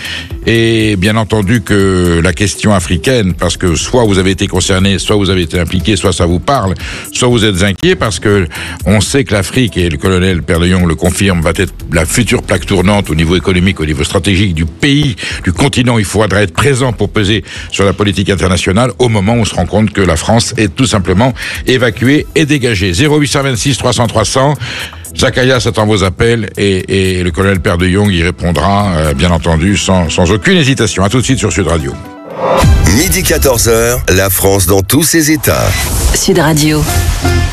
et bien entendu que la question africaine, parce que soit vous avez été concerné, soit vous avez été impliqué, soit ça vous parle, soit vous êtes inquiet, parce que on sait que l'Afrique, et le colonel Berdeyong le confirme, va être la future plaque tournante au niveau économique, au niveau stratégique du pays, du continent. Il faudra être présent pour peser sur la politique internationale au moment où on se rend compte que la France est tout simplement évacuée et dégagée. zéro huit deux six trois cents trois cents. Zacharias attend vos appels et, et le colonel Berdeyong y répondra, euh, bien entendu, sans, sans aucune hésitation. À tout de suite sur Sud Radio.
Midi quatorze heures, la France dans tous ses états.
Sud Radio.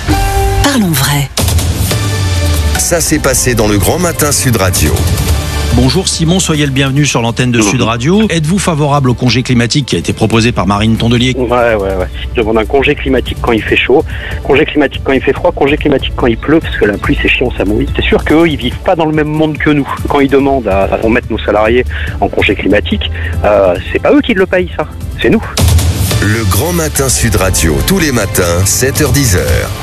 Parlons vrai.
Ça s'est passé dans le Grand Matin Sud Radio.
Bonjour Simon, soyez le bienvenu sur l'antenne de Sud Radio. Êtes-vous favorable au congé climatique qui a été proposé par Marine Tondelier?
Ouais, ouais, ouais. Je demande un congé climatique quand il fait chaud, congé climatique quand il fait froid, congé climatique quand il pleut, parce que la pluie c'est chiant, ça mouille. C'est sûr qu'eux, ils vivent pas dans le même monde que nous. Quand ils demandent à, à mettre nos salariés en congé climatique, euh, c'est pas eux qui le payent, ça. C'est nous.
Le Grand Matin Sud Radio, tous les matins, sept heures dix.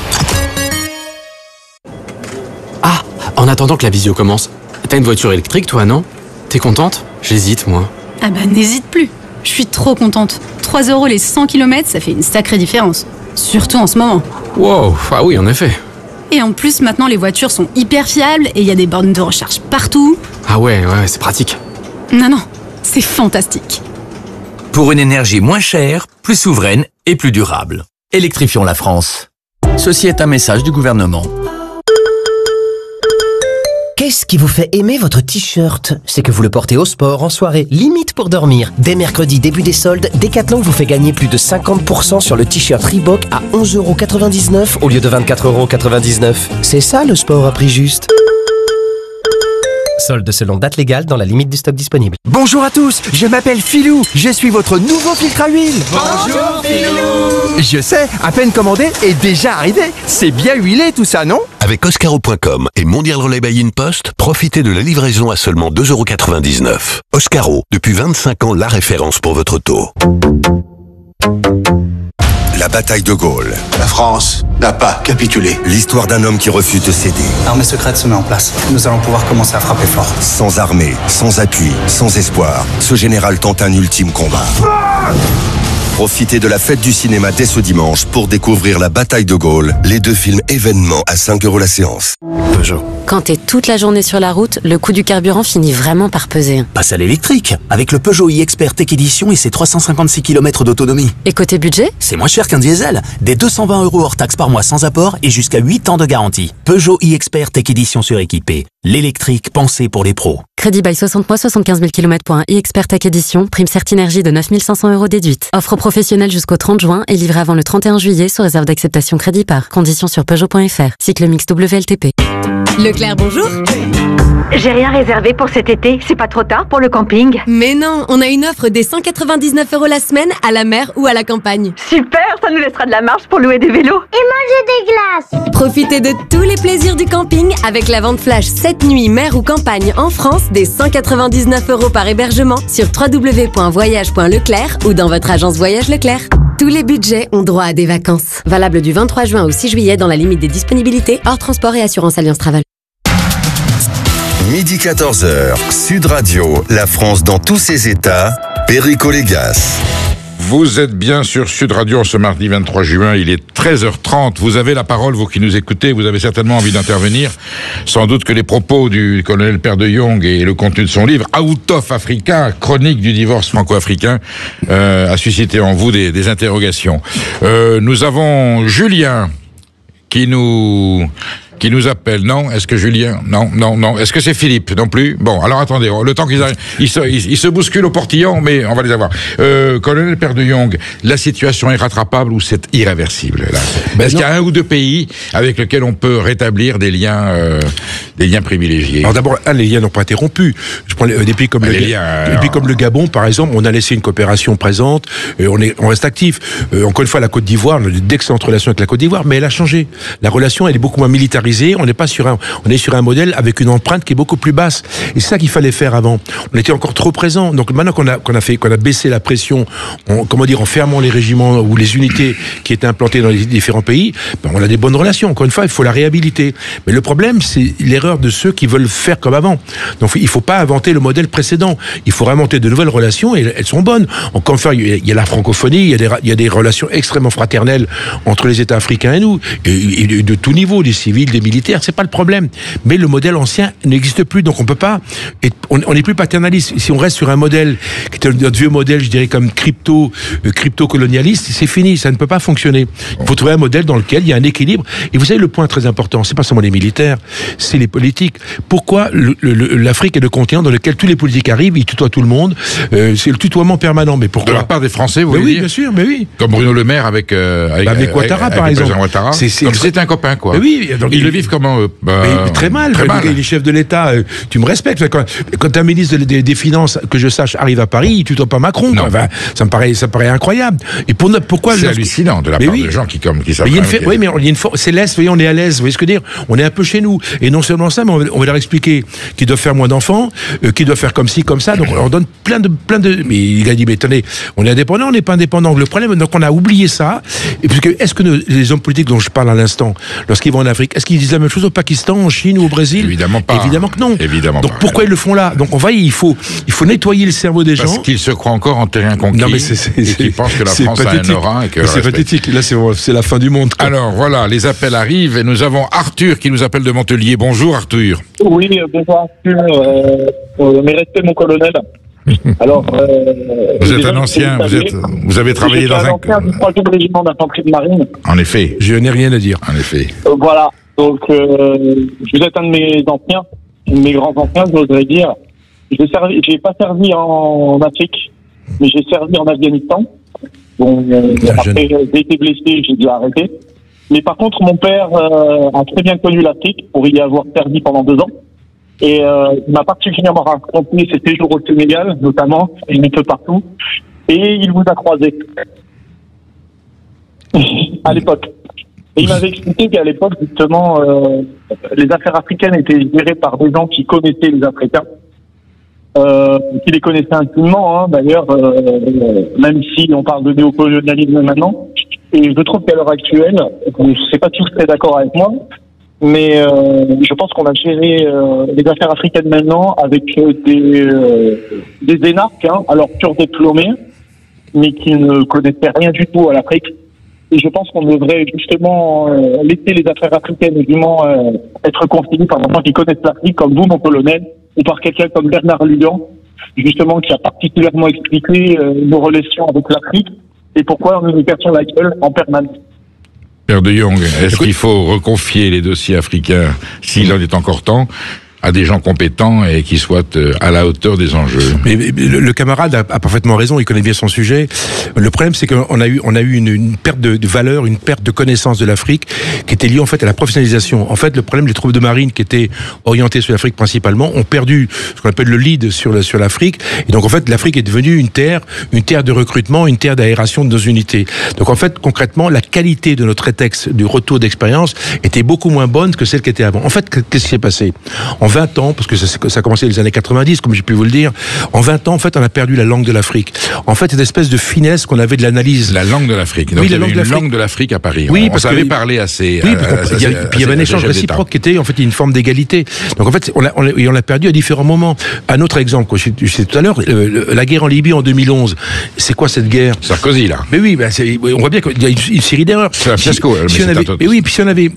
Ah, en attendant que la visio commence, t'as une voiture électrique toi, non? T'es contente? J'hésite, moi.
Ah bah n'hésite plus. Je suis trop contente. trois euros les cent kilomètres, ça fait une sacrée différence. Surtout en ce moment.
Wow, ah oui, en effet.
Et en plus, maintenant, les voitures sont hyper fiables et il y a des bornes de recharge partout.
Ah ouais, ouais, c'est pratique.
Non, non, c'est fantastique.
Pour une énergie moins chère, plus souveraine et plus durable. Électrifions la France. Ceci est un message du gouvernement.
Qu'est-ce qui vous fait aimer votre t-shirt? C'est que vous le portez au sport, en soirée, limite pour dormir. Dès mercredi, début des soldes, Decathlon vous fait gagner plus de cinquante pour cent sur le t-shirt Reebok à onze euros quatre-vingt-dix-neuf au lieu de vingt-quatre euros quatre-vingt-dix-neuf. C'est ça le sport à prix juste. Solde selon date légale dans la limite du stock disponible.
Bonjour à tous, je m'appelle Philou, je suis votre nouveau filtre à huile.
Bonjour Philou.
Je sais, à peine commandé et déjà arrivé. C'est bien huilé tout ça, non?
Avec Oscaro point com et Mondial Relay by InPost, profitez de la livraison à seulement deux euros quatre-vingt-dix-neuf. Oscaro, depuis vingt-cinq ans, la référence pour votre auto.
La bataille de Gaulle.
La France n'a pas capitulé.
L'histoire d'un homme qui refuse de céder.
L'armée secrète se met en place. Nous allons pouvoir commencer à frapper fort.
Sans armée, sans appui, sans espoir, ce général tente un ultime combat. Profitez de la fête du cinéma dès ce dimanche pour découvrir La bataille de Gaulle, les deux films événements à cinq euros la séance.
Peugeot. Quand t'es toute la journée sur la route, le coût du carburant finit vraiment par peser.
Passe à l'électrique, avec le Peugeot e-Expert Tech Edition et ses trois cent cinquante-six kilomètres d'autonomie.
Et côté budget?
C'est moins cher qu'un diesel. Des deux cent vingt euros hors taxe par mois sans apport et jusqu'à huit ans de garantie. Peugeot e-Expert Tech Edition suréquipé. L'électrique pensé pour les pros.
Crédit by soixante mois, soixante-quinze mille kilomètres pour un e-Expert Tech Edition. Prime Certinergie de neuf mille cinq cents euros déduite. Offre professionnelle jusqu'au trente juin et livrée avant le trente et un juillet sous réserve d'acceptation crédit par. Conditions sur Peugeot point F R. Cycle mix W L T P. Leclerc, bonjour.
J'ai rien réservé pour cet été, c'est pas trop tard pour le camping?
Mais non, on a une offre des cent quatre-vingt-dix-neuf euros la semaine à la mer ou à la campagne.
Super, ça nous laissera de la marge pour louer des vélos.
Et manger des glaces.
Profitez de tous les plaisirs du camping avec la vente flash sept nuits mer ou campagne en France des cent quatre-vingt-dix-neuf euros par hébergement sur w w w point voyage point leclerc ou dans votre agence Voyage Leclerc. Tous les budgets ont droit à des vacances. Valable du vingt-trois juin au six juillet dans la limite des disponibilités, hors transport et assurance Alliance Travel.
Midi quatorze heures, Sud Radio, la France dans tous ses états, Perico Légas.
Vous êtes bien sur Sud Radio en ce mardi vingt-trois juin, il est treize heures trente. Vous avez la parole, vous qui nous écoutez, vous avez certainement envie d'intervenir. Sans doute que les propos du colonel Père de Jong et le contenu de son livre, Out of Africa, chronique du divorce franco-africain, euh, a suscité en vous des, des interrogations. Euh, nous avons Julien qui nous... qui nous appelle. Non? Est-ce que Julien? Non, non, non. Est-ce que c'est Philippe? Non plus? Bon, alors attendez, le temps qu'ils arrivent, ils se, ils, ils se bousculent au portillon, mais on va les avoir. Euh, colonel Père de Jong, la situation est rattrapable ou c'est irréversible, là? Ben Est-ce qu'il y a un ou deux pays avec lesquels on peut rétablir des liens, euh, des liens privilégiés?
Alors d'abord, un, les liens n'ont pas été rompus. Je prends les, des pays comme, ben le, les liens, des pays comme le Gabon, par exemple, on a laissé une coopération présente, et on, est, on reste actif. Euh, encore une fois, la Côte d'Ivoire, on a d'excellentes relations avec la Côte d'Ivoire, mais elle a changé. La relation, elle est beaucoup moins militarisée. On n'est pas sur un, on est sur un modèle avec une empreinte qui est beaucoup plus basse. Et c'est ça qu'il fallait faire avant. On était encore trop présent. Donc maintenant qu'on a, qu'on a fait, qu'on a baissé la pression, on, comment dire, en fermant les régiments ou les unités qui étaient implantées dans les différents pays, ben on a des bonnes relations. Encore une fois, il faut la réhabiliter. Mais le problème, c'est l'erreur de ceux qui veulent faire comme avant. Donc il faut pas inventer le modèle précédent. Il faut inventer de nouvelles relations et elles sont bonnes. Encore une fois, il y a la francophonie, il y a des, il y a des relations extrêmement fraternelles entre les États africains et nous, et, et de tout niveau, des civils, des militaires. C'est pas le problème. Mais le modèle ancien n'existe plus, donc on peut pas. Et on n'est plus paternaliste. Si on reste sur un modèle qui était notre vieux modèle, je dirais comme crypto, euh, crypto-colonialiste, c'est fini, ça ne peut pas fonctionner. Il faut trouver un modèle dans lequel il y a un équilibre. Et vous savez, le point très important, c'est pas seulement les militaires, c'est les politiques. Pourquoi le, le, l'Afrique est le continent dans lequel tous les politiques arrivent, ils tutoient tout le monde, euh, c'est le tutoiement permanent. Mais pourquoi?
De la part des Français, vous
mais
voulez
oui,
dire?
bien sûr, mais oui.
Comme Bruno Le Maire avec euh, avec,
bah avec Ouattara,
avec,
par
avec
exemple.
Ouattara.
C'est, c'est,
donc c'est un copain, quoi.
Mais oui, donc
il,
il,
vivent comment eux bah,
mais, très mal.
Très mal.
Il est chef de l'État. Euh, tu me respectes. Quand, quand un ministre des, des Finances, que je sache, arrive à Paris, il tutoie pas Macron. Quoi. Enfin, ça me paraît, ça me paraît incroyable. Et pour notre, pourquoi
c'est hallucinant de la
mais
part
oui.
de gens qui comme qui savent.
Mais il y a une fait, oui, mais il y a une for- c'est l'Est. Vous voyez, on est à l'aise. Vous voyez ce que je veux dire? On est un peu chez nous. Et non seulement ça, mais on va, on va leur expliquer qu'ils doivent faire moins d'enfants, euh, qu'ils doivent faire comme ci, comme ça. Donc on leur donne plein de, plein de. Mais il a dit, mais attendez, on est indépendant, on n'est pas indépendant. Le problème, donc on a oublié ça. Et puisque est-ce que nos, les hommes politiques dont je parle à l'instant, lorsqu'ils vont en Afrique, est-ce qu'ils disent la même chose au Pakistan, en Chine ou au Brésil?
Évidemment pas.
Évidemment que non.
Évidemment
donc
pas.
pourquoi ils le font là? Donc on va, il faut, il faut nettoyer le cerveau des
Parce
gens.
Parce qu'ils se croient encore en terrain conquis.
Non mais c'est, c'est,
et qu'ils pensent que la France pathétique. a un aura et que.
C'est pathétique. Là, c'est, c'est la fin du monde. Quoi.
Alors voilà, les appels arrivent et nous avons Arthur qui nous appelle de Montpellier. Bonjour Arthur.
Oui, bonjour Arthur. Euh, euh, mes respects, mon colonel. Alors, euh,
vous êtes un ancien, vous, êtes, vous avez travaillé dans un...
Je suis un ancien du troisième régiment d'infanterie de marine.
En effet.
Je n'ai rien à dire.
En effet.
Euh, voilà. Donc, euh, vous êtes un de mes anciens, de mes grands anciens, j'oserais dire. J'ai servi, j'ai pas servi en, en Afrique, mais j'ai servi en Afghanistan. Donc, euh, après, j'ai été blessé, j'ai dû arrêter. Mais par contre, mon père euh, a très bien connu l'Afrique pour y avoir servi pendant deux ans. Et euh, il m'a particulièrement raconté ses séjours au Sénégal, notamment, et un peu partout. Et il vous a croisé à l'époque. Et il m'avait expliqué qu'à l'époque, justement, euh, les affaires africaines étaient gérées par des gens qui connaissaient les Africains, euh, qui les connaissaient intimement, hein, d'ailleurs, euh, même si on parle de néocolonialisme maintenant. Et je trouve qu'à l'heure actuelle, je ne sais pas si vous serez d'accord avec moi, mais euh, je pense qu'on a géré euh, les affaires africaines maintenant avec euh, des, euh, des énarques, hein, alors surdiplômés, mais qui ne connaissaient rien du tout à l'Afrique. Et je pense qu'on devrait justement euh, laisser les affaires africaines, du moins, euh, être consignées par des gens qui connaissent l'Afrique, comme vous, mon colonel, ou par quelqu'un comme Bernard Lugan, justement, qui a particulièrement expliqué euh, nos relations avec l'Afrique et pourquoi nous nous cassons la gueule en permanence.
Père de Jong, est-ce qu'il faut reconfier les dossiers africains, s'il en est encore temps, à des gens compétents et qui soient à la hauteur des enjeux?
Mais, mais le, le camarade a, a parfaitement raison, il connaît bien son sujet. Le problème, c'est qu'on a eu, on a eu une, une perte de, de valeur, une perte de connaissance de l'Afrique qui était liée en fait à la professionnalisation. En fait, le problème des troupes de marine qui étaient orientées sur l'Afrique principalement ont perdu ce qu'on appelle le lead sur, le, sur l'Afrique. Et donc en fait, l'Afrique est devenue une terre, une terre de recrutement, une terre d'aération de nos unités. Donc en fait, concrètement, la qualité de notre rétex, du retour d'expérience, était beaucoup moins bonne que celle qui était avant. En fait, qu'est-ce qui s'est passé? En vingt ans, parce que ça, ça a commencé dans les années quatre-vingt-dix, comme j'ai pu vous le dire, en vingt ans, en fait, on a perdu la langue de l'Afrique. En fait, cette espèce de finesse qu'on avait de l'analyse.
La langue de l'Afrique. Donc,
oui,
il y
la
avait
langue
une
de l'Afrique.
langue de l'Afrique à Paris.
Oui,
on,
parce
on savait
que,
parler assez.
Oui,
à,
parce qu'il y, a, puis il y avait un échange réciproque qui était, en fait, une forme d'égalité. Donc, en fait, on l'a, on l'a, on l'a perdu à différents moments. Un autre exemple, quoi, je, je sais tout à l'heure, euh, la guerre en Libye en deux mille onze. C'est quoi cette guerre?
Sarkozy, là.
Mais oui, ben, c'est, on voit bien qu'il y a une, une série d'erreurs.
C'est un fiasco.
Si, si on avait, mais oui, puis si on avait,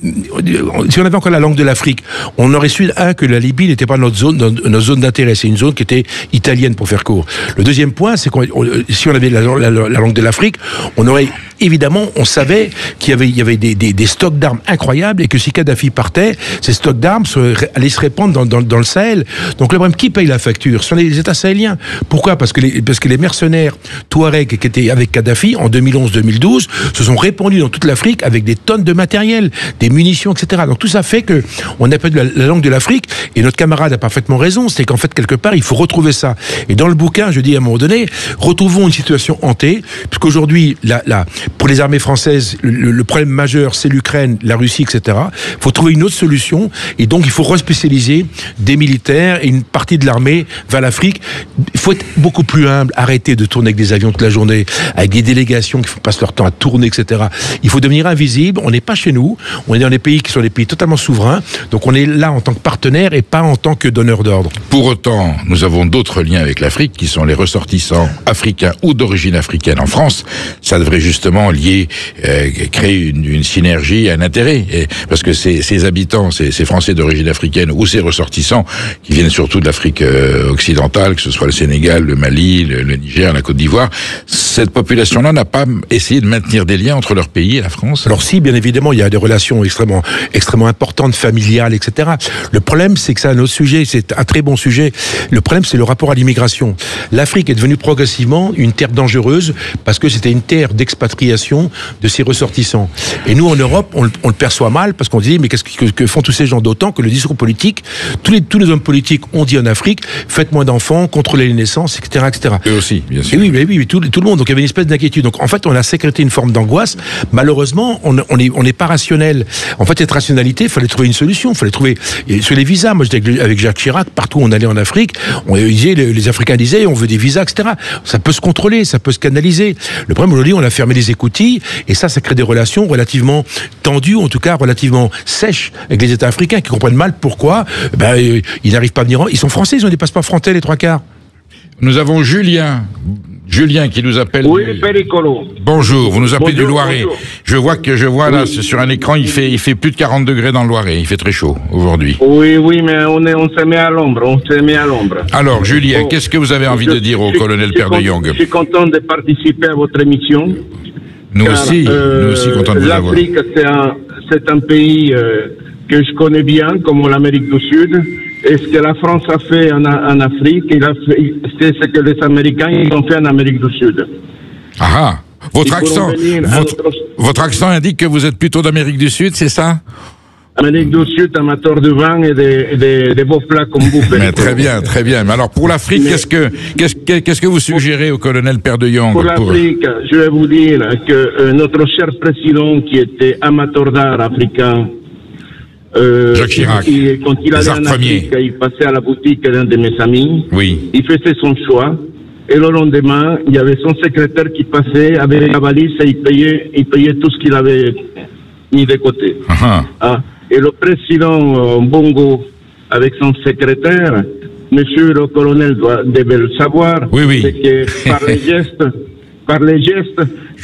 si on avait encore la langue de l'Afrique, on aurait su, un, que la Libye n'était pas notre zone, notre zone d'intérêt. C'est une zone qui était italienne, pour faire court. Le deuxième point, c'est qu'on, si on avait la, la, la langue de l'Afrique, on aurait, évidemment, on savait qu'il y avait, il y avait des, des, des stocks d'armes incroyables et que si Kadhafi partait, ces stocks d'armes se, allaient se répandre dans, dans, dans le Sahel. Donc le problème, qui paye la facture? Ce sont les États sahéliens. Pourquoi? Parce que les, parce que les mercenaires touaregs qui étaient avec Kadhafi en deux mille onze deux mille douze se sont répandus dans toute l'Afrique avec des tonnes de matériel, des munitions, et cetera. Donc tout ça fait que on a perdu la, la langue de l'Afrique et notre camarade a parfaitement raison, c'est qu'en fait, quelque part, il faut retrouver ça. Et dans le bouquin, je dis à un moment donné, retrouvons une situation hantée, puisqu'aujourd'hui, la, la, pour les armées françaises, le, le problème majeur, c'est l'Ukraine, la Russie, et cetera. Il faut trouver une autre solution, et donc il faut respécialiser des militaires et une partie de l'armée vers l'Afrique. Il faut être beaucoup plus humble, arrêter de tourner avec des avions toute la journée, avec des délégations qui passent leur temps à tourner, et cetera. Il faut devenir invisible. On n'est pas chez nous, on est dans des pays qui sont des pays totalement souverains, donc on est là en tant que partenaire et pas en tant que donneur d'ordre.
Pour autant, nous avons d'autres liens avec l'Afrique qui sont les ressortissants africains ou d'origine africaine en France. Ça devrait justement lier, euh, créer une, une synergie, un intérêt. Et, parce que ces, ces habitants, ces, ces Français d'origine africaine ou ces ressortissants qui viennent surtout de l'Afrique euh, occidentale, que ce soit le Sénégal, le Mali, le, le Niger, la Côte d'Ivoire, cette population-là n'a pas essayé de maintenir des liens entre leur pays et la France?
Alors si, bien évidemment, il y a des relations extrêmement, extrêmement importantes, familiales, et cetera. Le problème, c'est que c'est un autre sujet, c'est un très bon sujet. Le problème, c'est le rapport à l'immigration. L'Afrique est devenue progressivement une terre dangereuse parce que c'était une terre d'expatriation de ses ressortissants. Et nous, en Europe, on, on le perçoit mal parce qu'on dit, mais qu'est-ce que, que font tous ces gens, d'autant que le discours politique, tous les, tous les hommes politiques ont dit en Afrique, faites moins d'enfants, contrôlez les naissances, et cetera, et cetera.
Eux aussi, bien sûr.
Et oui, mais oui, mais tout, tout le monde. Donc il y avait une espèce d'inquiétude. Donc en fait, on a sécrété une forme d'angoisse. Malheureusement, on on est on n'est pas rationnel. En fait, cette rationalité, il fallait trouver une solution. Il fallait trouver et sur les visas. Moi, j'étais avec Jacques Chirac. Partout où on allait en Afrique, on disait, les, les Africains disaient, on veut des visas, et cetera. Ça peut se contrôler, ça peut se canaliser. Le problème aujourd'hui, on a fermé les écoutilles et ça, ça crée des relations relativement tendues, en tout cas relativement sèches avec les États africains qui comprennent mal pourquoi. Ben, ils n'arrivent pas à venir. En... Ils sont français, ils ont des passeports français, les trois quarts.
Nous avons Julien. Julien qui nous appelle.
Oui, Pericolo.
Bonjour, vous nous appelez
Bonjour,
du Loiret.
bonjour.
Je vois que je vois oui. là sur un écran, il fait il fait plus de quarante degrés dans le Loiret. Il fait très chaud aujourd'hui.
Oui, oui, mais on est on se met à l'ombre, on se met à l'ombre.
Alors, Julien,
bon,
qu'est-ce que vous avez envie
je,
de dire au
je,
colonel
je,
Père de Jong?
Je suis content de participer à votre émission.
Nous
car,
aussi,
euh,
nous aussi contents de vous avoir.
L'Afrique, c'est un c'est un pays euh, que je connais bien, comme l'Amérique du Sud. Et ce que la France a fait en, en Afrique, il a fait, c'est ce que les Américains ils ont fait en Amérique du Sud.
Ah ah. Votre accent, votre,
notre...
votre accent indique que vous êtes plutôt d'Amérique du Sud, c'est ça?
Amérique du Sud, amateur de vin et de, de, de beaux plats comme vous.
Mais très bien, très bien. Mais alors pour l'Afrique, Mais... qu'est-ce que qu'est-ce que qu'est-ce que vous suggérez au colonel Père de Jong?
Pour l'Afrique, pour... je vais vous dire que euh, notre cher président, qui était amateur d'art africain, Euh,
Jacques Chirac.
Il, quand il allait en Afrique, il passait à la boutique d'un de mes amis.
Oui.
Il faisait son choix. Et le lendemain, il y avait son secrétaire qui passait avec la valise et il payait, il payait tout ce qu'il avait mis de côté.
Uh-huh.
Ah. Et le président euh, Bongo, avec son secrétaire, monsieur le colonel doit, devait le savoir.
Oui, oui.
C'est que par les gestes, par les gestes,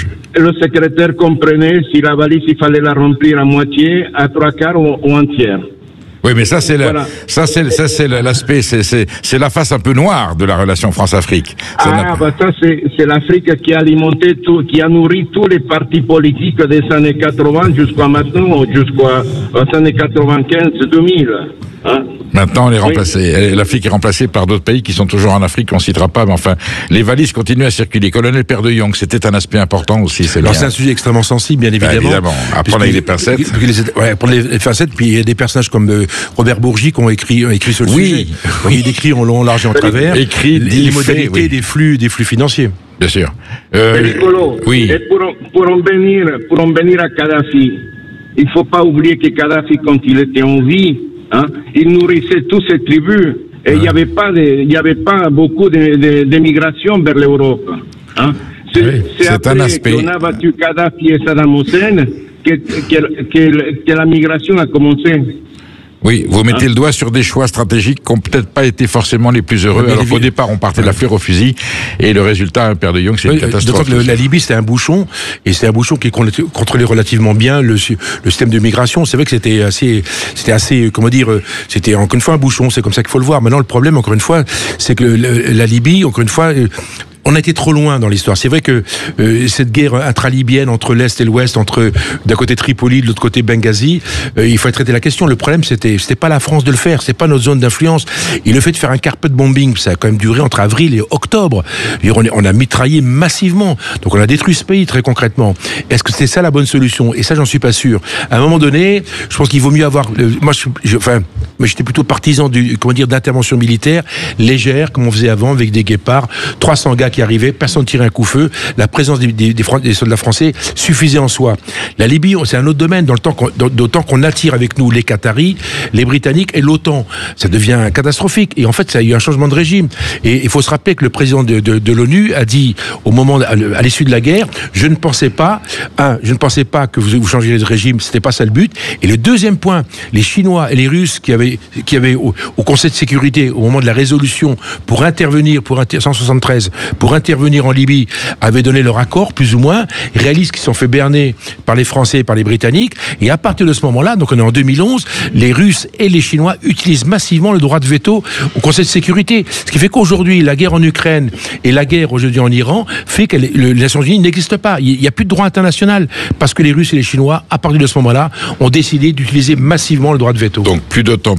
le secrétaire comprenait si la valise, il fallait la remplir à moitié, à trois quarts ou, ou entière.
Oui, mais ça c'est voilà. ça c'est ça c'est l'aspect, c'est c'est c'est la face un peu noire de la relation France-Afrique. Ça
ah, bah ça c'est c'est l'Afrique qui a alimenté tout, qui a nourri tous les partis politiques des années quatre-vingts jusqu'à maintenant, jusqu'aux années quatre-vingt-quinze deux mille. Hein?
Maintenant, elle est remplacée. Oui. L'Afrique est remplacée par d'autres pays qui sont toujours en Afrique, qu'on ne citera pas, mais enfin, les valises continuent à circuler. Colonel Père de Jong, c'était un aspect important aussi, c'est
Alors, c'est un sujet extrêmement sensible, bien évidemment.
Bah, évidemment. À prendre avec des pincettes.
Ouais, prendre les pincettes, puis il y a des personnages comme euh, Robert Bourgi qui ont écrit, ont écrit sur le
oui.
sujet. Oui. Il décrit en long, en large et en travers
écrit,
les, les modalités oui. des flux, des flux financiers.
Bien sûr. Euh, oui.
Et pour, pour en venir, pour en venir à Kadhafi, il faut pas oublier que Kadhafi, quand il était en vie, hein, il nourrissait toutes ces tribus et il n'y avait pas de, il y avait pas beaucoup d'émigration vers l'Europe. Hein. C'est
oui,
après
un aspect.
qu'on a battu Kadhafi et Saddam Hussein que, que, que, que la migration a commencé.
Oui, vous mettez hein? le doigt sur des choix stratégiques qui n'ont peut-être pas été forcément les plus heureux. Mais alors qu'au départ, on partait de la fleur au fusil, et le résultat, un Père de Jong, c'est oui, une catastrophe.
Le, la Libye, c'était un bouchon, et c'est un bouchon qui contrôlait relativement bien le, le système de migration. C'est vrai que c'était assez, c'était assez, comment dire, c'était encore une fois un bouchon, c'est comme ça qu'il faut le voir. Maintenant, le problème, encore une fois, c'est que le, la Libye, encore une fois, on a été trop loin dans l'histoire. C'est vrai que euh, cette guerre intra-libyenne entre l'Est et l'Ouest, entre d'un côté Tripoli, de l'autre côté Benghazi, euh, il faut traiter la question. Le problème, c'était c'était pas la France de le faire, c'est pas notre zone d'influence. Et le fait de faire un carpet bombing, ça a quand même duré entre avril et octobre. On, on a mitraillé massivement, donc on a détruit ce pays très concrètement. Est-ce que c'est ça la bonne solution? Et ça, j'en suis pas sûr. À un moment donné, je pense qu'il vaut mieux avoir. Euh, moi, je, je, enfin, moi, j'étais plutôt partisan du, comment dire, d'intervention militaire légère, comme on faisait avant, avec des guépards, trois cents gars qui arrivait, personne ne tirait un coup feu, la présence des, des, des, des soldats français suffisait en soi. La Libye, c'est un autre domaine, dans le temps qu'on, d'autant qu'on attire avec nous les Qataris, les Britanniques et l'OTAN. Ça devient catastrophique. Et en fait, ça a eu un changement de régime. Et il faut se rappeler que le président de, de, de l'ONU a dit, au moment, à l'issue de la guerre, je ne pensais pas, un, je ne pensais pas que vous, vous changeriez de régime, c'était pas ça le but. Et le deuxième point, les Chinois et les Russes qui avaient, qui avaient au, au Conseil de sécurité, au moment de la résolution, pour intervenir, pour cent soixante-treize, pour intervenir en Libye, avaient donné leur accord, plus ou moins, réalisent qu'ils sont fait berner par les Français et par les Britanniques, et à partir de ce moment-là, donc on est en deux mille onze, les Russes et les Chinois utilisent massivement le droit de veto au Conseil de sécurité. Ce qui fait qu'aujourd'hui, la guerre en Ukraine et la guerre aujourd'hui en Iran fait que les Nations Unies n'existent pas. Il n'y a plus de droit international, parce que les Russes et les Chinois, à partir de ce moment-là, ont décidé d'utiliser massivement le droit de veto.
Donc plus d'OTAN,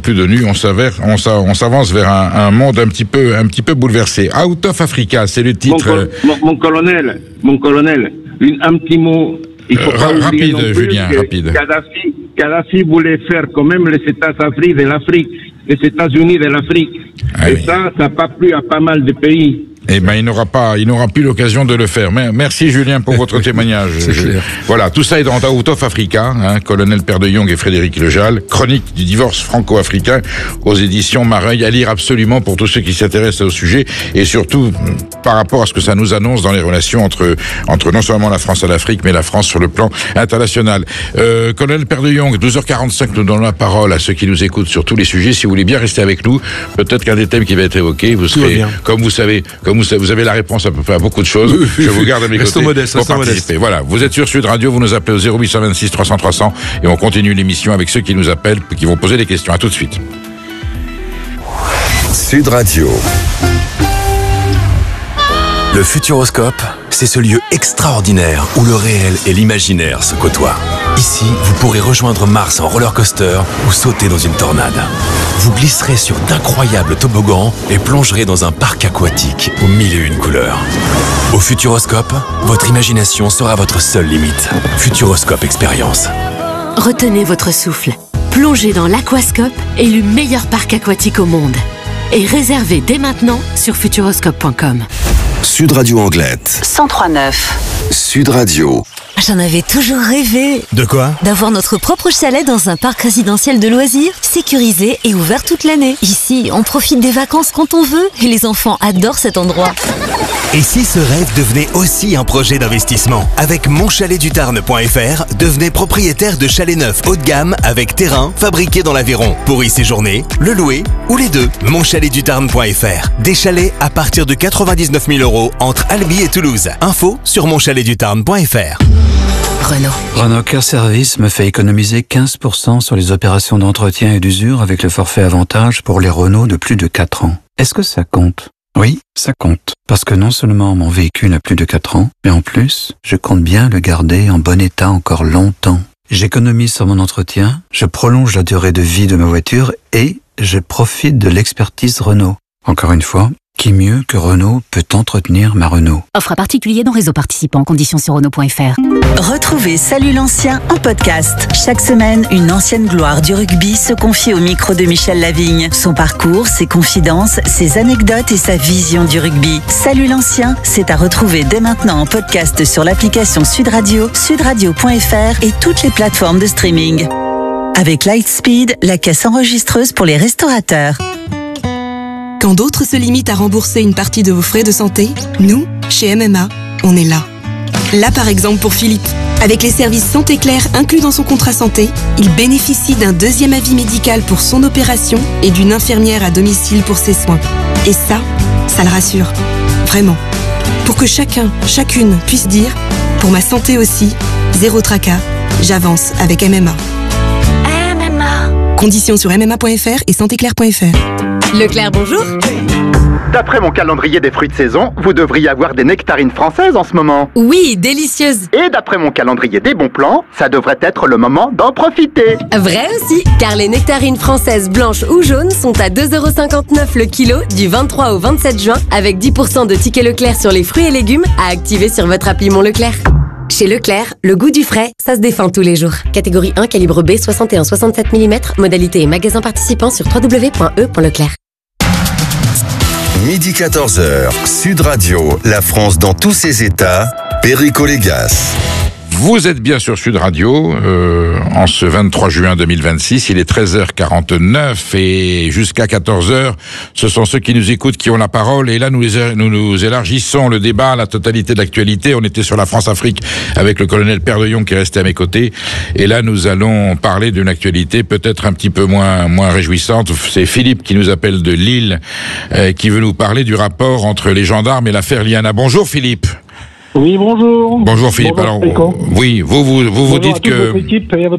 plus de nus, on s'avère, on, s'a, on s'avance vers un, un monde un petit peu, un petit peu bouleversé. Out of Africa, c'est le titre.
Mon, col- mon, mon colonel, mon colonel, une, un petit mot. Il faut
Euh,
pas oublier
rapide,
non plus
Julien,
que
rapide.
Kadhafi, Kadhafi voulait faire quand même les États-Unis de l'Afrique, les États-Unis de l'Afrique.
Ah
Et
oui.
ça, ça n'a pas plu à pas mal de pays.
Eh ben, il n'aura pas, il n'aura plus l'occasion de le faire. Mais merci Julien pour votre témoignage.
C'est
Je-
clair.
Voilà, tout ça est dans Out of Africa, hein, colonel Père de Jong et Frédéric Lejal, chronique du divorce franco-africain aux éditions Mareuil, à lire absolument pour tous ceux qui s'intéressent au sujet et surtout par rapport à ce que ça nous annonce dans les relations entre entre non seulement la France et l'Afrique, mais la France sur le plan international. Euh, colonel Père de Jong, douze heures quarante-cinq, nous donnons la parole à ceux qui nous écoutent sur tous les sujets. Si vous voulez bien rester avec nous, peut-être qu'un des thèmes qui va être évoqué, vous
Tout va
serez,
bien.
comme vous savez, comme vous, savez, vous avez la réponse à peu près à beaucoup de choses.
Oui, oui,
Je vous
oui.
garde à mes
Restons
côtés
modestes,
pour
restons
participer. Voilà, vous êtes sur Sud Radio, vous nous appelez au zéro huit cent vingt-six trois cents trois cents et on continue l'émission avec ceux qui nous appellent, qui vont poser des questions. À tout de suite.
Sud Radio.
Le Futuroscope, c'est ce lieu extraordinaire où le réel et l'imaginaire se côtoient. Ici, vous pourrez rejoindre Mars en roller coaster ou sauter dans une tornade. Vous glisserez sur d'incroyables toboggans et plongerez dans un parc aquatique aux mille et une couleurs. Au Futuroscope, votre imagination sera votre seule limite. Futuroscope Expérience.
Retenez votre souffle. Plongez dans l'Aquascope, élu meilleur parc aquatique au monde. Et réservez dès maintenant sur futuroscope point com.
Sud Radio Anglette.
cent trois neuf.
Sud Radio.
J'en avais toujours rêvé.
De quoi?
D'avoir notre propre chalet dans un parc résidentiel de loisirs, sécurisé et ouvert toute l'année. Ici, on profite des vacances quand on veut et les enfants adorent cet endroit.
Et si ce rêve devenait aussi un projet d'investissement? Avec mon chalet du tarn point f r, devenez propriétaire de chalets neufs haut de gamme avec terrain fabriqué dans l'Aveyron. Pour y séjourner, le louer ou les deux. mon chalet du tarn point f r. Des chalets à partir de quatre-vingt-dix-neuf mille euros entre Albi et Toulouse. Info sur mon chalet du tarn point f r.
Renault.
Renault Care Service me fait économiser quinze pour cent sur les opérations d'entretien et d'usure avec le forfait avantage pour les Renault de plus de quatre ans. Est-ce que ça compte? Oui, ça compte. Parce que non seulement mon véhicule a plus de quatre ans, mais en plus, je compte bien le garder en bon état encore longtemps. J'économise sur mon entretien, je prolonge la durée de vie de ma voiture et je profite de l'expertise Renault. Encore une fois, qui mieux que Renault peut entretenir ma Renault?
Offre à particulier dans réseau participant. Conditions sur Renault point f r.
Retrouvez Salut l'ancien en podcast. Chaque semaine, une ancienne gloire du rugby se confie au micro de Michel Lavigne. Son parcours, ses confidences, ses anecdotes et sa vision du rugby. Salut l'ancien, c'est à retrouver dès maintenant en podcast sur l'application Sud Radio, sud radio point f r et toutes les plateformes de streaming. Avec Lightspeed, la caisse enregistreuse pour les restaurateurs.
Quand d'autres se limitent à rembourser une partie de vos frais de santé, nous, chez M M A, on est là. Là par exemple pour Philippe. Avec les services Santé Claire inclus dans son contrat santé, il bénéficie d'un deuxième avis médical pour son opération et d'une infirmière à domicile pour ses soins. Et ça, ça le rassure. Vraiment. Pour que chacun, chacune puisse dire « Pour ma santé aussi, zéro tracas, j'avance avec M M A ».
M M A.
Conditions sur m m a point f r et santé claire point f r.
Leclerc, bonjour.
D'après mon calendrier des fruits de saison, vous devriez avoir des nectarines françaises en ce moment.
Oui, délicieuses.
Et d'après mon calendrier des bons plans, ça devrait être le moment d'en profiter.
Vrai aussi, car les nectarines françaises blanches ou jaunes sont à deux euros cinquante-neuf le kilo du vingt-trois au vingt-sept juin avec dix pour cent de tickets Leclerc sur les fruits et légumes à activer sur votre appli Mon Leclerc. Chez Leclerc, le goût du frais, ça se défend tous les jours. Catégorie un, calibre B, soixante et un soixante-sept millimètres, modalité et magasin participant sur w w w point e point leclerc.
Midi quatorze heures, Sud Radio, la France dans tous ses états, Perico Légas.
Vous êtes bien sur Sud Radio, euh, en ce vingt-trois juin deux mille vingt-six, il est treize heures quarante-neuf et jusqu'à quatorze heures, ce sont ceux qui nous écoutent qui ont la parole et là nous, nous, nous élargissons le débat à la totalité de l'actualité. On était sur la France-Afrique avec le colonel Père de Jong qui est resté à mes côtés et là nous allons parler d'une actualité peut-être un petit peu moins, moins réjouissante. C'est Philippe qui nous appelle de Lille, euh, qui veut nous parler du rapport entre les gendarmes et l'affaire Liana. Bonjour Philippe.
Oui, bonjour.
Bonjour Philippe.
Bonjour,
Alors, oui, vous vous vous, vous dites que
votre équipe et à votre